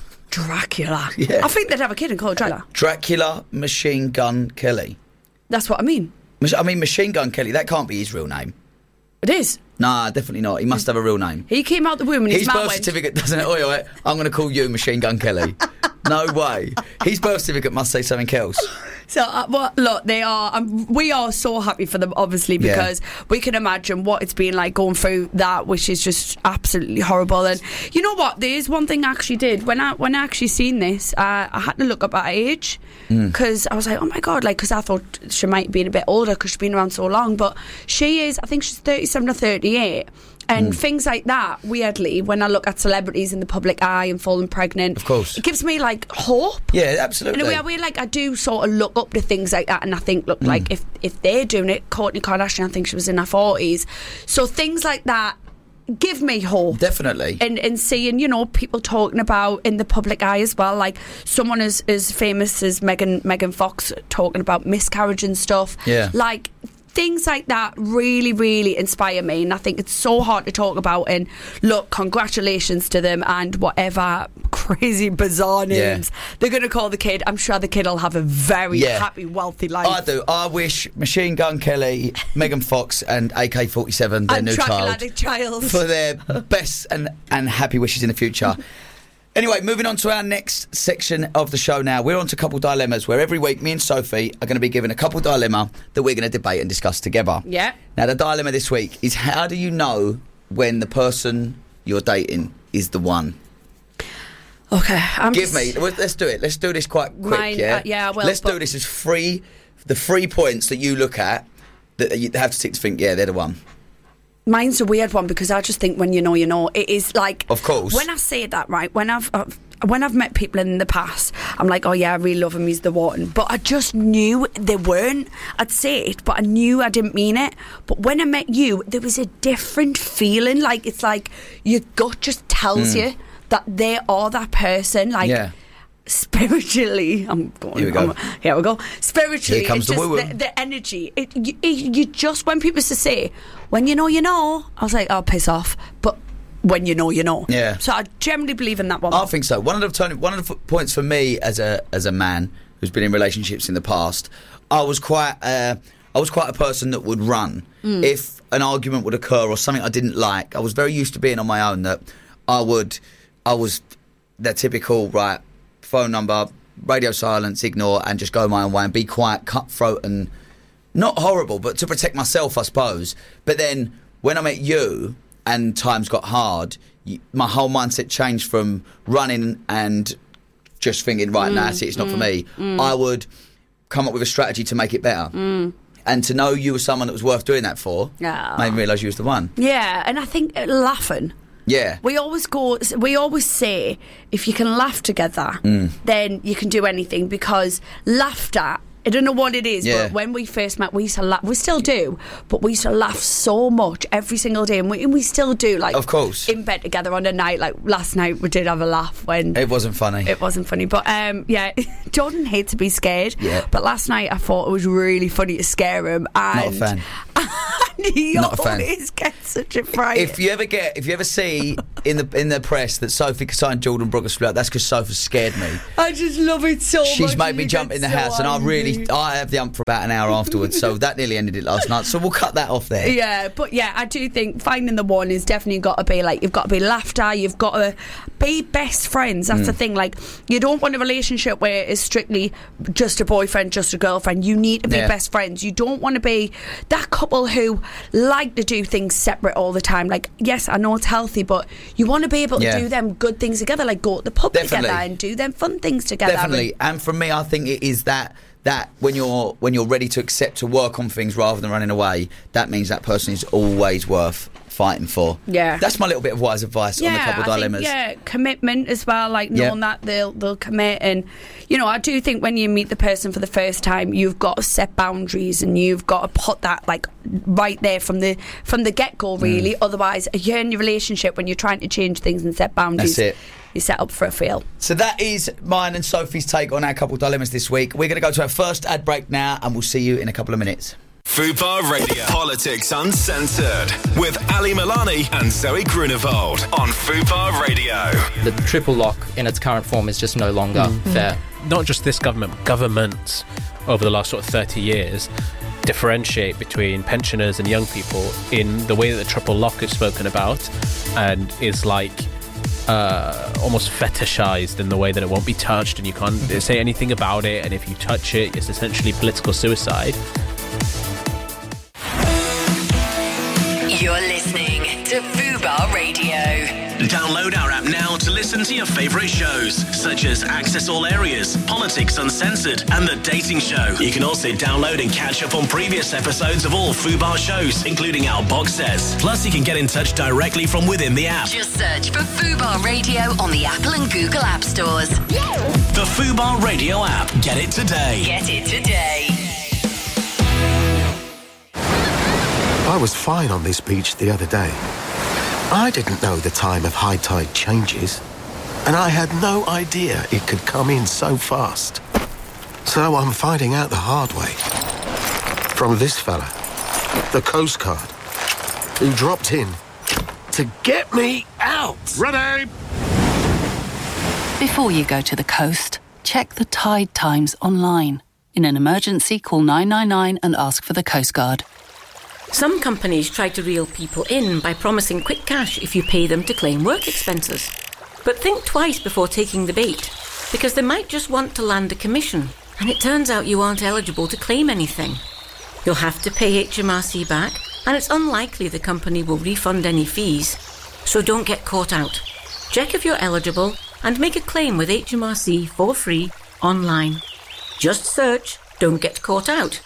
Speaker 4: Dracula.
Speaker 21: Yeah.
Speaker 4: I think they'd have a kid and call it Dracula.
Speaker 21: Dracula, Machine Gun Kelly.
Speaker 4: That's what I mean.
Speaker 21: Mach- I mean, Machine Gun Kelly. That can't be his real name.
Speaker 4: It is.
Speaker 21: Nah, definitely not. He must have a real name.
Speaker 4: He came out the womb and his,
Speaker 21: His
Speaker 4: mouth
Speaker 21: birth
Speaker 4: went.
Speaker 21: certificate doesn't it? Oi, oi, I'm going to call you Machine Gun Kelly. No way. His birth certificate must say something else.
Speaker 4: So, uh, well, look, they are. Um, we are so happy for them, obviously,
Speaker 21: Yeah.
Speaker 4: because we can imagine what it's been like going through that, which is just absolutely horrible. And you know what? There is one thing I actually did when I when I actually seen this. Uh, I had to look up at her age
Speaker 21: Mm.
Speaker 4: because I was like, oh my god, like because I thought she might be a bit older because she's been around so long, but she is. I think she's thirty-seven or thirty-eight. And
Speaker 21: Mm.
Speaker 4: things like that, weirdly, when I look at celebrities in the public eye and falling pregnant,
Speaker 21: Of course.
Speaker 4: it gives me like hope.
Speaker 21: Yeah, absolutely.
Speaker 4: In a way, I really, like I do sort of look up to things like that, and I think, look,
Speaker 21: Mm.
Speaker 4: like if if they're doing it, Kourtney Kardashian, I think she was in her forties, so things like that give me hope.
Speaker 21: Definitely.
Speaker 4: And and seeing, you know, people talking about in the public eye as well, like someone as as famous as Megan Megan Fox talking about miscarriage and stuff.
Speaker 21: Yeah.
Speaker 4: Like. Things like that really, really inspire me, and I think it's so hard to talk about. And look, congratulations to them, and whatever crazy, bizarre
Speaker 21: Yeah.
Speaker 4: names they're going to call the kid, I'm sure the kid will have a very
Speaker 21: Yeah.
Speaker 4: happy, wealthy life.
Speaker 21: I do. I wish Machine Gun Kelly, Megan Fox, and A K forty-seven, their
Speaker 4: and
Speaker 21: new child,
Speaker 4: Draculatic child.
Speaker 21: for their best and, and happy wishes in the future. Anyway, moving on to our next section of the show now. We're on to Couple Dilemmas, where every week me and Sophie are going to be given a couple dilemma that we're going to debate and discuss together.
Speaker 4: Yeah.
Speaker 21: Now, the dilemma this week is, how do you know when the person you're dating is the one?
Speaker 4: Okay, I'm
Speaker 21: Give
Speaker 4: just-
Speaker 21: me, well, let's do it. Let's do this quite quick,
Speaker 4: Mine,
Speaker 21: yeah?
Speaker 4: uh, yeah, I will,
Speaker 21: Let's
Speaker 4: but-
Speaker 21: do this as three, the three points that you look at that you have to stick to think, yeah, they're the one.
Speaker 4: Mine's a weird one because I just think when you know, you know. It is like,
Speaker 21: Of course.
Speaker 4: when I say that, right, when I've uh, when I've met people in the past, I'm like, oh yeah, I really love him, he's the one. But I just knew they weren't. I'd say it, but I knew I didn't mean it. But when I met you, there was a different feeling. Like, it's like your gut just tells
Speaker 21: Mm.
Speaker 4: you that they are that person. Like,
Speaker 21: Yeah.
Speaker 4: spiritually, I'm going.
Speaker 21: Here we go.
Speaker 4: I'm- here we go. Spiritually,
Speaker 21: Here comes
Speaker 4: it's
Speaker 21: the
Speaker 4: just
Speaker 21: woo-woo.
Speaker 4: the, the energy. It, you, it, you just when people used to say, "When you know, you know," I was like, "Oh, piss off." But when you know, you know.
Speaker 21: Yeah.
Speaker 4: So I generally believe in that one.
Speaker 21: I think so. One of the turning, one of the f- points for me as a as a man who's been in relationships in the past, I was quite uh, I was quite a person that would run
Speaker 4: Mm.
Speaker 21: if an argument would occur or something I didn't like. I was very used to being on my own. That I would, I was the typical right phone number, radio silence, ignore, and just go my own way and be quite cutthroat and not horrible, but to protect myself, I suppose. But then when I met you and times got hard, you, my whole mindset changed from running and just thinking, right,
Speaker 4: Mm,
Speaker 21: now that's it, it's not for
Speaker 4: mm,
Speaker 21: me.
Speaker 4: mm.
Speaker 21: I would come up with a strategy to make it better.
Speaker 4: Mm.
Speaker 21: And to know you were someone that was worth doing that for
Speaker 4: Yeah.
Speaker 21: made me realise you was the one.
Speaker 4: Yeah, and I think uh, laughing.
Speaker 21: Yeah.
Speaker 4: We always go. We always say, if you can laugh together,
Speaker 21: Mm.
Speaker 4: then you can do anything, because laughter. I don't know what it is,
Speaker 21: Yeah.
Speaker 4: but when we first met, we used to laugh. We still do, but we used to laugh so much every single day, and we, and we still do. Like,
Speaker 21: Of course.
Speaker 4: in bed together on a night. Like last night, we did have a laugh when
Speaker 21: It wasn't funny.
Speaker 4: it wasn't funny. But um, yeah, Jordan hates to be scared.
Speaker 21: Yeah.
Speaker 4: But last night, I thought it was really funny to scare him. And
Speaker 21: Not a fan.
Speaker 4: he
Speaker 21: Not a fan.
Speaker 4: always gets such a fright.
Speaker 21: If you ever get, if you ever see in the in the press that Sophie Kasai and Jordan Brooke are split up, that's because Sophie scared me.
Speaker 4: I just love it so much.
Speaker 21: She's made
Speaker 4: and
Speaker 21: me
Speaker 4: you
Speaker 21: jump
Speaker 4: get
Speaker 21: in the
Speaker 4: so
Speaker 21: house, and I
Speaker 4: angry.
Speaker 21: really, I have the ump for about an hour afterwards. So that nearly ended it last night. So we'll cut that off there.
Speaker 4: Yeah, but yeah, I do think finding the one is definitely got to be like, you've got to be laughter, you've got to be best friends. That's
Speaker 21: Mm.
Speaker 4: the thing. Like, you don't want a relationship where it's strictly just a boyfriend, just a girlfriend. You need to be
Speaker 21: Yeah.
Speaker 4: best friends. You don't want to be that couple who like to do things separate all the time. Like, yes, I know it's healthy, but you want to be able to
Speaker 21: Yeah.
Speaker 4: do them good things together, like go to the pub
Speaker 21: Definitely.
Speaker 4: together and do them fun things together.
Speaker 21: Definitely. And for me, I think it is that that when you're when you're ready to accept to work on things rather than running away, that means that person is always worth fighting for.
Speaker 4: Yeah.
Speaker 21: That's my little bit of wise advice on the couple
Speaker 4: I
Speaker 21: dilemmas.
Speaker 4: Think, yeah, commitment as well, like
Speaker 21: Yeah.
Speaker 4: knowing that they'll they'll commit. And you know, I do think when you meet the person for the first time, you've got to set boundaries and you've got to put that like right there from the from the get go. Really,
Speaker 21: Mm.
Speaker 4: otherwise, you're in your relationship when you're trying to change things and set boundaries.
Speaker 21: That's it.
Speaker 4: You set up for a fail.
Speaker 21: So that is mine and Sophie's take on our couple dilemmas this week. We're going to go to our first ad break now, and we'll see you in a couple of minutes.
Speaker 12: Fubar Radio. Politics Uncensored with Ali Milani and Zoe Grunewald on Fubar Radio.
Speaker 6: The triple lock in its current form is just no longer
Speaker 8: Mm.
Speaker 6: fair.
Speaker 8: Not just this government, governments over the last sort of thirty years differentiate between pensioners and young people in the way that the triple lock is spoken about, and is like uh, almost fetishized in the way that it won't be touched and you can't say anything about it, and if you touch it, it's essentially political suicide.
Speaker 2: You're listening to Fubar Radio.
Speaker 12: Download our app now to listen to your favourite shows, such as Access All Areas, Politics Uncensored, and The Dating Show. You can also download and catch up on previous episodes of all Fubar shows, including our box sets. Plus, you can get in touch directly from within the app.
Speaker 2: Just search for Fubar Radio on the Apple and Google App Stores.
Speaker 12: The Fubar Radio app. Get it today.
Speaker 2: Get it today.
Speaker 23: I was fine on this beach the other day. I didn't know the time of high tide changes, and I had no idea it could come in so fast. So I'm finding out the hard way. From this fella, the Coast Guard, who dropped in to get me out.
Speaker 19: Ready?
Speaker 24: Before you go to the coast, check the tide times online. In an emergency, call nine nine nine and ask for the Coast Guard.
Speaker 25: Some companies try to reel people in by promising quick cash if you pay them to claim work expenses. But think twice before taking the bait, because they might just want to land a commission, and it turns out you aren't eligible to claim anything. You'll have to pay H M R C back, and it's unlikely the company will refund any fees, so don't get caught out. Check if you're eligible and make a claim with H M R C for free online. Just search Don't Get Caught Out.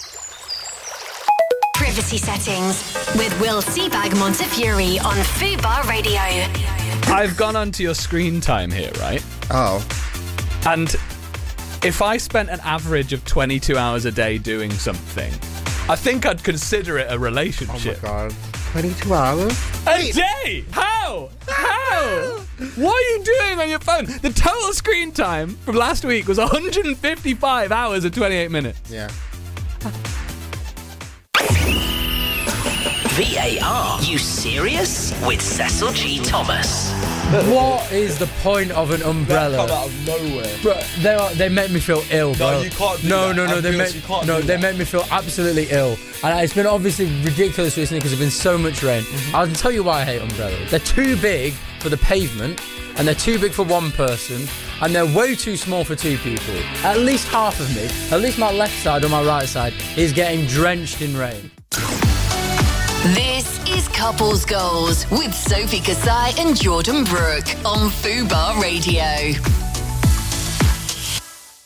Speaker 9: Privacy settings with Will Seabag Montefiore on Fubar Radio.
Speaker 26: I've gone onto your screen time here, right?
Speaker 27: Oh.
Speaker 26: And if I spent an average of twenty-two hours a day doing something, I think I'd consider it a relationship.
Speaker 27: Oh my god. twenty-two hours?
Speaker 26: A day? How? How? What are you doing on your phone? The total screen time from last week was one hundred fifty-five hours and twenty-eight minutes.
Speaker 27: Yeah.
Speaker 12: V A R. You serious? With Cecil G. Thomas.
Speaker 11: What is the point of an umbrella?
Speaker 3: They come out of nowhere.
Speaker 11: Bro, they are, they make me feel ill, bro.
Speaker 3: No, you can't do
Speaker 11: no,
Speaker 3: that.
Speaker 11: No, no,
Speaker 3: I'm
Speaker 11: they
Speaker 3: serious,
Speaker 11: make
Speaker 3: you can't
Speaker 11: no,
Speaker 3: do
Speaker 11: they
Speaker 3: that.
Speaker 11: make me feel absolutely ill. And it's been obviously ridiculous recently because there's been so much rain.
Speaker 3: Mm-hmm.
Speaker 11: I'll tell you why I hate umbrellas. They're too big for the pavement, and they're too big for one person, and they're way too small for two people. At least half of me, at least my left side or my right side, is getting drenched in rain.
Speaker 2: This is Couples Goals with Sophie Kasai and Jordan Brooke on Fubar Radio.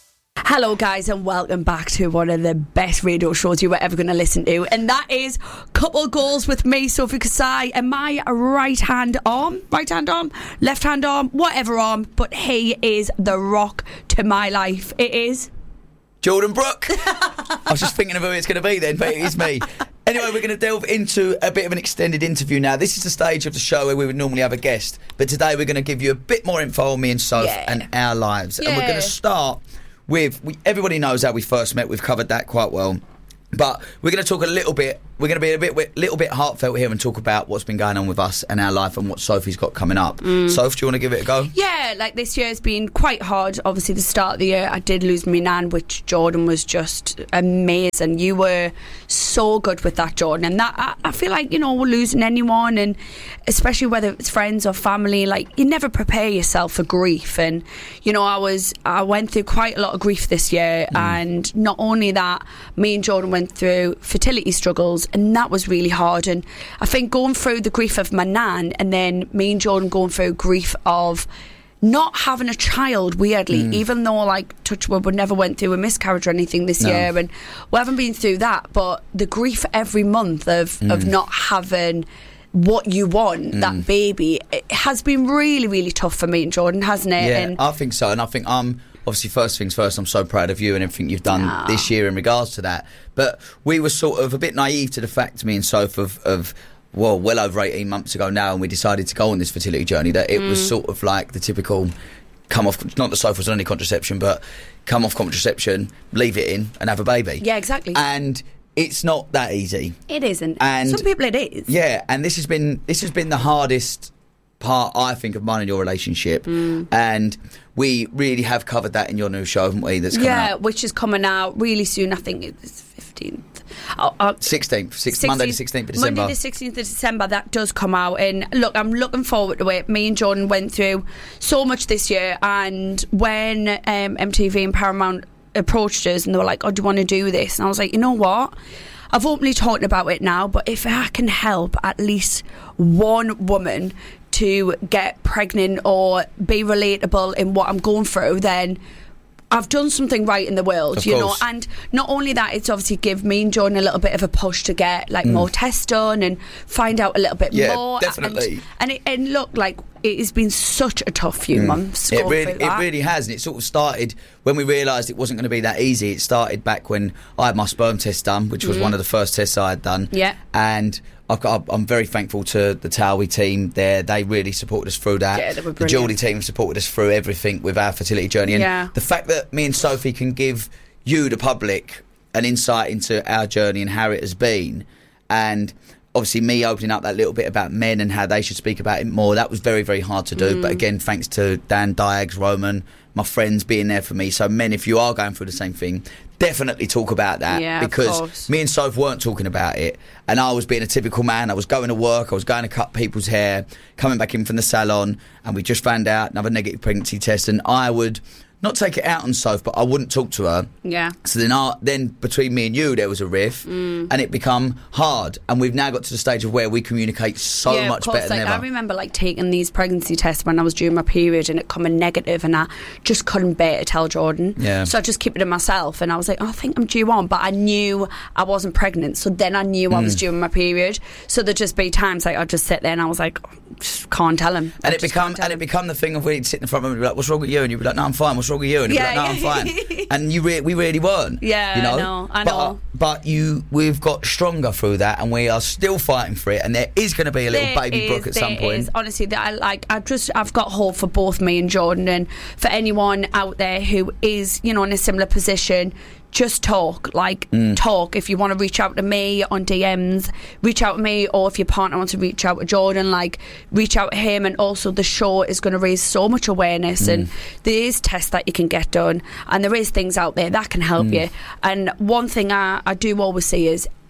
Speaker 4: Hello, guys, and welcome back to one of the best radio shows you were ever going to listen to, and that is Couple Goals with me, Sophie Kasai, and my right hand arm, right hand arm, left hand arm, whatever arm, but he is the rock to my life. It is
Speaker 21: Jordan Brooke. I was just thinking of who it's going to be then, but it is me. Anyway, we're going to delve into a bit of an extended interview now. This is the stage of the show where we would normally have a guest, but today we're going to give you a bit more info on me and Soph
Speaker 4: Yeah.
Speaker 21: and our lives.
Speaker 4: Yeah.
Speaker 21: And we're going to start with, we, everybody knows how we first met, we've covered that quite well. But we're going to talk a little bit, we're going to be a bit little bit heartfelt here and talk about what's been going on with us and our life and what Sophie's got coming up.
Speaker 4: Mm.
Speaker 21: Soph, do you want to give it a go?
Speaker 4: Yeah, like this year's been quite hard. Obviously, the start of the year, I did lose my nan, which Jordan was just amazing. You were so good with that, Jordan. And that, I, I feel like, you know, we're losing anyone, and especially whether it's friends or family, like, you never prepare yourself for grief. And, you know, I was, I went through quite a lot of grief this year. Mm. And not only that, me and Jordan went through fertility struggles, and that was really hard. And I think going through the grief of my nan, and then me and Jordan going through grief of not having a child, weirdly, mm. even though, like, touch wood, we never went through a miscarriage or anything this
Speaker 21: No.
Speaker 4: year, and we haven't been through that, but the grief every month of,
Speaker 21: Mm.
Speaker 4: of not having what you want,
Speaker 21: Mm.
Speaker 4: that baby, it has been really, really tough for me and Jordan, hasn't it?
Speaker 21: Yeah,
Speaker 4: And
Speaker 21: I think so. And I think I'm obviously, first things first, I'm so proud of you and everything you've done
Speaker 4: Ah.
Speaker 21: this year in regards to that. But we were sort of a bit naive to the fact, me and Soph, of, of well, well over eighteen months ago now, and we decided to go on this fertility journey, that it
Speaker 4: Mm.
Speaker 21: was sort of like the typical come off, not that Soph was on any contraception, but come off contraception, leave it in and have a baby.
Speaker 4: yeah, exactly.
Speaker 21: And it's not that easy.
Speaker 4: It isn't.
Speaker 21: And
Speaker 4: some people it is.
Speaker 21: Yeah, and this has been this has been the hardest part, I think, of mine and your relationship.
Speaker 4: Mm.
Speaker 21: And we really have covered that in your new show, haven't we? That's coming
Speaker 4: Yeah,
Speaker 21: out.
Speaker 4: which is coming out really soon. I think it's fifteenth. Oh, uh,
Speaker 21: sixteenth, six, Monday the sixteenth of December.
Speaker 4: Monday the sixteenth of December, that does come out. And look, I'm looking forward to it. Me and Jordan went through so much this year, and when um, M T V and Paramount approached us and they were like, oh, do you want to do this? And I was like, you know what? I've openly talked about it now, but if I can help at least one woman to get pregnant or be relatable in what I'm going through, then I've done something right in the world,
Speaker 21: Of
Speaker 4: you know.
Speaker 21: course.
Speaker 4: And not only that, it's obviously give me and Jordan a little bit of a push to get like
Speaker 21: Mm.
Speaker 4: more tests done and find out a little bit
Speaker 21: Yeah,
Speaker 4: more.
Speaker 21: definitely.
Speaker 4: And, and, it, and look, like, it has been such a tough few
Speaker 21: Mm.
Speaker 4: months.
Speaker 21: It
Speaker 4: going
Speaker 21: really,
Speaker 4: through
Speaker 21: it
Speaker 4: that.
Speaker 21: really has, and it sort of started when we realised it wasn't going to be that easy. It started back when I had my sperm test done, which was
Speaker 4: Mhm.
Speaker 21: one of the first tests I had done.
Speaker 4: Yeah.
Speaker 21: And I've got, I'm very thankful to the Towie team there. They really supported us through that.
Speaker 4: Yeah, they were
Speaker 21: the
Speaker 4: brilliant.
Speaker 21: Geordie team supported us through everything with our fertility journey. And
Speaker 4: Yeah.
Speaker 21: the fact that me and Sophie can give you, the public, an insight into our journey and how it has been, and obviously me opening up that little bit about men and how they should speak about it more, that was very, very hard to do.
Speaker 4: Mm.
Speaker 21: But again, thanks to Dan Diags, Roman, my friends being there for me. So men, if you are going through the same thing, definitely talk about that.
Speaker 4: Yeah, of
Speaker 21: because
Speaker 4: course.
Speaker 21: me and Soph weren't talking about it, and I was being a typical man. I was going to work, I was going to cut people's hair, coming back in from the salon, and we just found out another negative pregnancy test, and I would not take it out on Soph, but I wouldn't talk to her.
Speaker 4: Yeah.
Speaker 21: So then, I, then between me and you, there was a riff,
Speaker 4: Mm.
Speaker 21: and it become hard. And we've now got to the stage of where we communicate so
Speaker 4: yeah,
Speaker 21: much
Speaker 4: of course,
Speaker 21: better
Speaker 4: like,
Speaker 21: than
Speaker 4: I
Speaker 21: ever.
Speaker 4: remember like taking these pregnancy tests when I was during my period and it coming negative, and I just couldn't bear to tell Jordan.
Speaker 21: Yeah.
Speaker 4: So I just kept it to myself, and I was like, oh, I think I'm due on, but I knew I wasn't pregnant. So then I knew I was
Speaker 21: Mm.
Speaker 4: due on my period. So there'd just be times like I'd just sit there and I was like, just can't tell him. I
Speaker 21: And it
Speaker 4: just
Speaker 21: become
Speaker 4: can't tell
Speaker 21: and it
Speaker 4: him.
Speaker 21: become the thing of we'd sit in the front room and be like, "What's wrong with you?" And you'd be like, "No, I'm fine." "What's wrong with you?" And you'd
Speaker 4: Yeah,
Speaker 21: be like, "No,
Speaker 4: yeah.
Speaker 21: I'm fine." And you re- we really weren't.
Speaker 4: Yeah,
Speaker 21: you know.
Speaker 4: I know, I
Speaker 21: But,
Speaker 4: know.
Speaker 21: but you, we've got stronger through that, and we are still fighting for it. And there is going to be a little
Speaker 4: There
Speaker 21: baby
Speaker 4: is,
Speaker 21: Brooke at some
Speaker 4: there
Speaker 21: point.
Speaker 4: is. Honestly, that I like. I just, I've got hope for both me and Jordan, and for anyone out there who is, you know, in a similar position. Just talk, like
Speaker 21: Mm.
Speaker 4: talk. If you want to reach out to me on D Ms, reach out to me, or if your partner wants to reach out to Jordan, like reach out to him. And also, the show is going to raise so much awareness,
Speaker 21: Mm.
Speaker 4: and there is tests that you can get done, and there is things out there that can help
Speaker 21: Mm.
Speaker 4: you. And one thing I, I do always say is,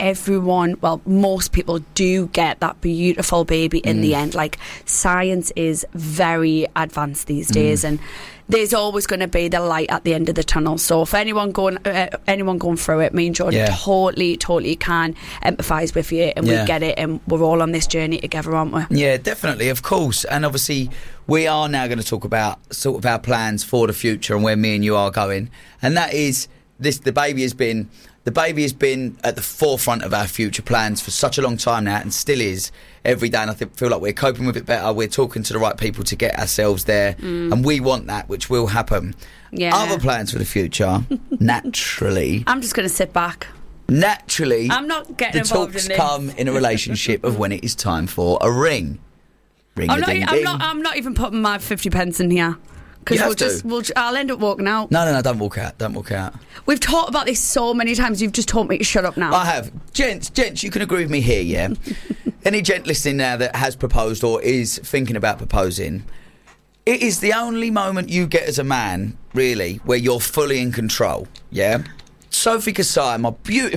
Speaker 4: everyone, well, most people do get that beautiful baby in
Speaker 21: Mm.
Speaker 4: the end. Like, science is very advanced these days,
Speaker 21: Mm.
Speaker 4: and there's always going to be the light at the end of the tunnel. So if anyone going uh, anyone going through it, me and Jordan
Speaker 21: Yeah.
Speaker 4: totally, totally can empathise with you, and
Speaker 21: Yeah.
Speaker 4: we get it, and we're all on this journey together, aren't we?
Speaker 21: Yeah, definitely, of course. And obviously, we are now going to talk about sort of our plans for the future and where me and you are going. And that is this: the baby has been the baby has been at the forefront of our future plans for such a long time now, and still is every day. And I think, feel like we're coping with it better. We're talking to the right people to get ourselves there,
Speaker 4: Mm.
Speaker 21: and we want that, which will happen.
Speaker 4: Yeah.
Speaker 21: Other plans for the future, naturally.
Speaker 4: I'm just going to sit back.
Speaker 21: Naturally,
Speaker 4: I'm not getting
Speaker 21: the
Speaker 4: involved
Speaker 21: talks
Speaker 4: in this.
Speaker 21: come in a relationship of when it is time for a ring. Ring
Speaker 4: I'm
Speaker 21: a
Speaker 4: not,
Speaker 21: ding
Speaker 4: I'm
Speaker 21: ding.
Speaker 4: not. I'm not even putting my fifty pence in here because
Speaker 21: You have
Speaker 4: we'll
Speaker 21: to.
Speaker 4: just. We'll, I'll end up walking out.
Speaker 21: No, no, no! Don't walk out. Don't walk out.
Speaker 4: We've talked about this so many times. You've just told me to shut up now.
Speaker 21: I have, gents. Gents, you can agree with me here, yeah. Any gent listening now that has proposed or is thinking about proposing, it is the only moment you get as a man, really, where you're fully in control. Yeah. Sophie Kasai, my beautiful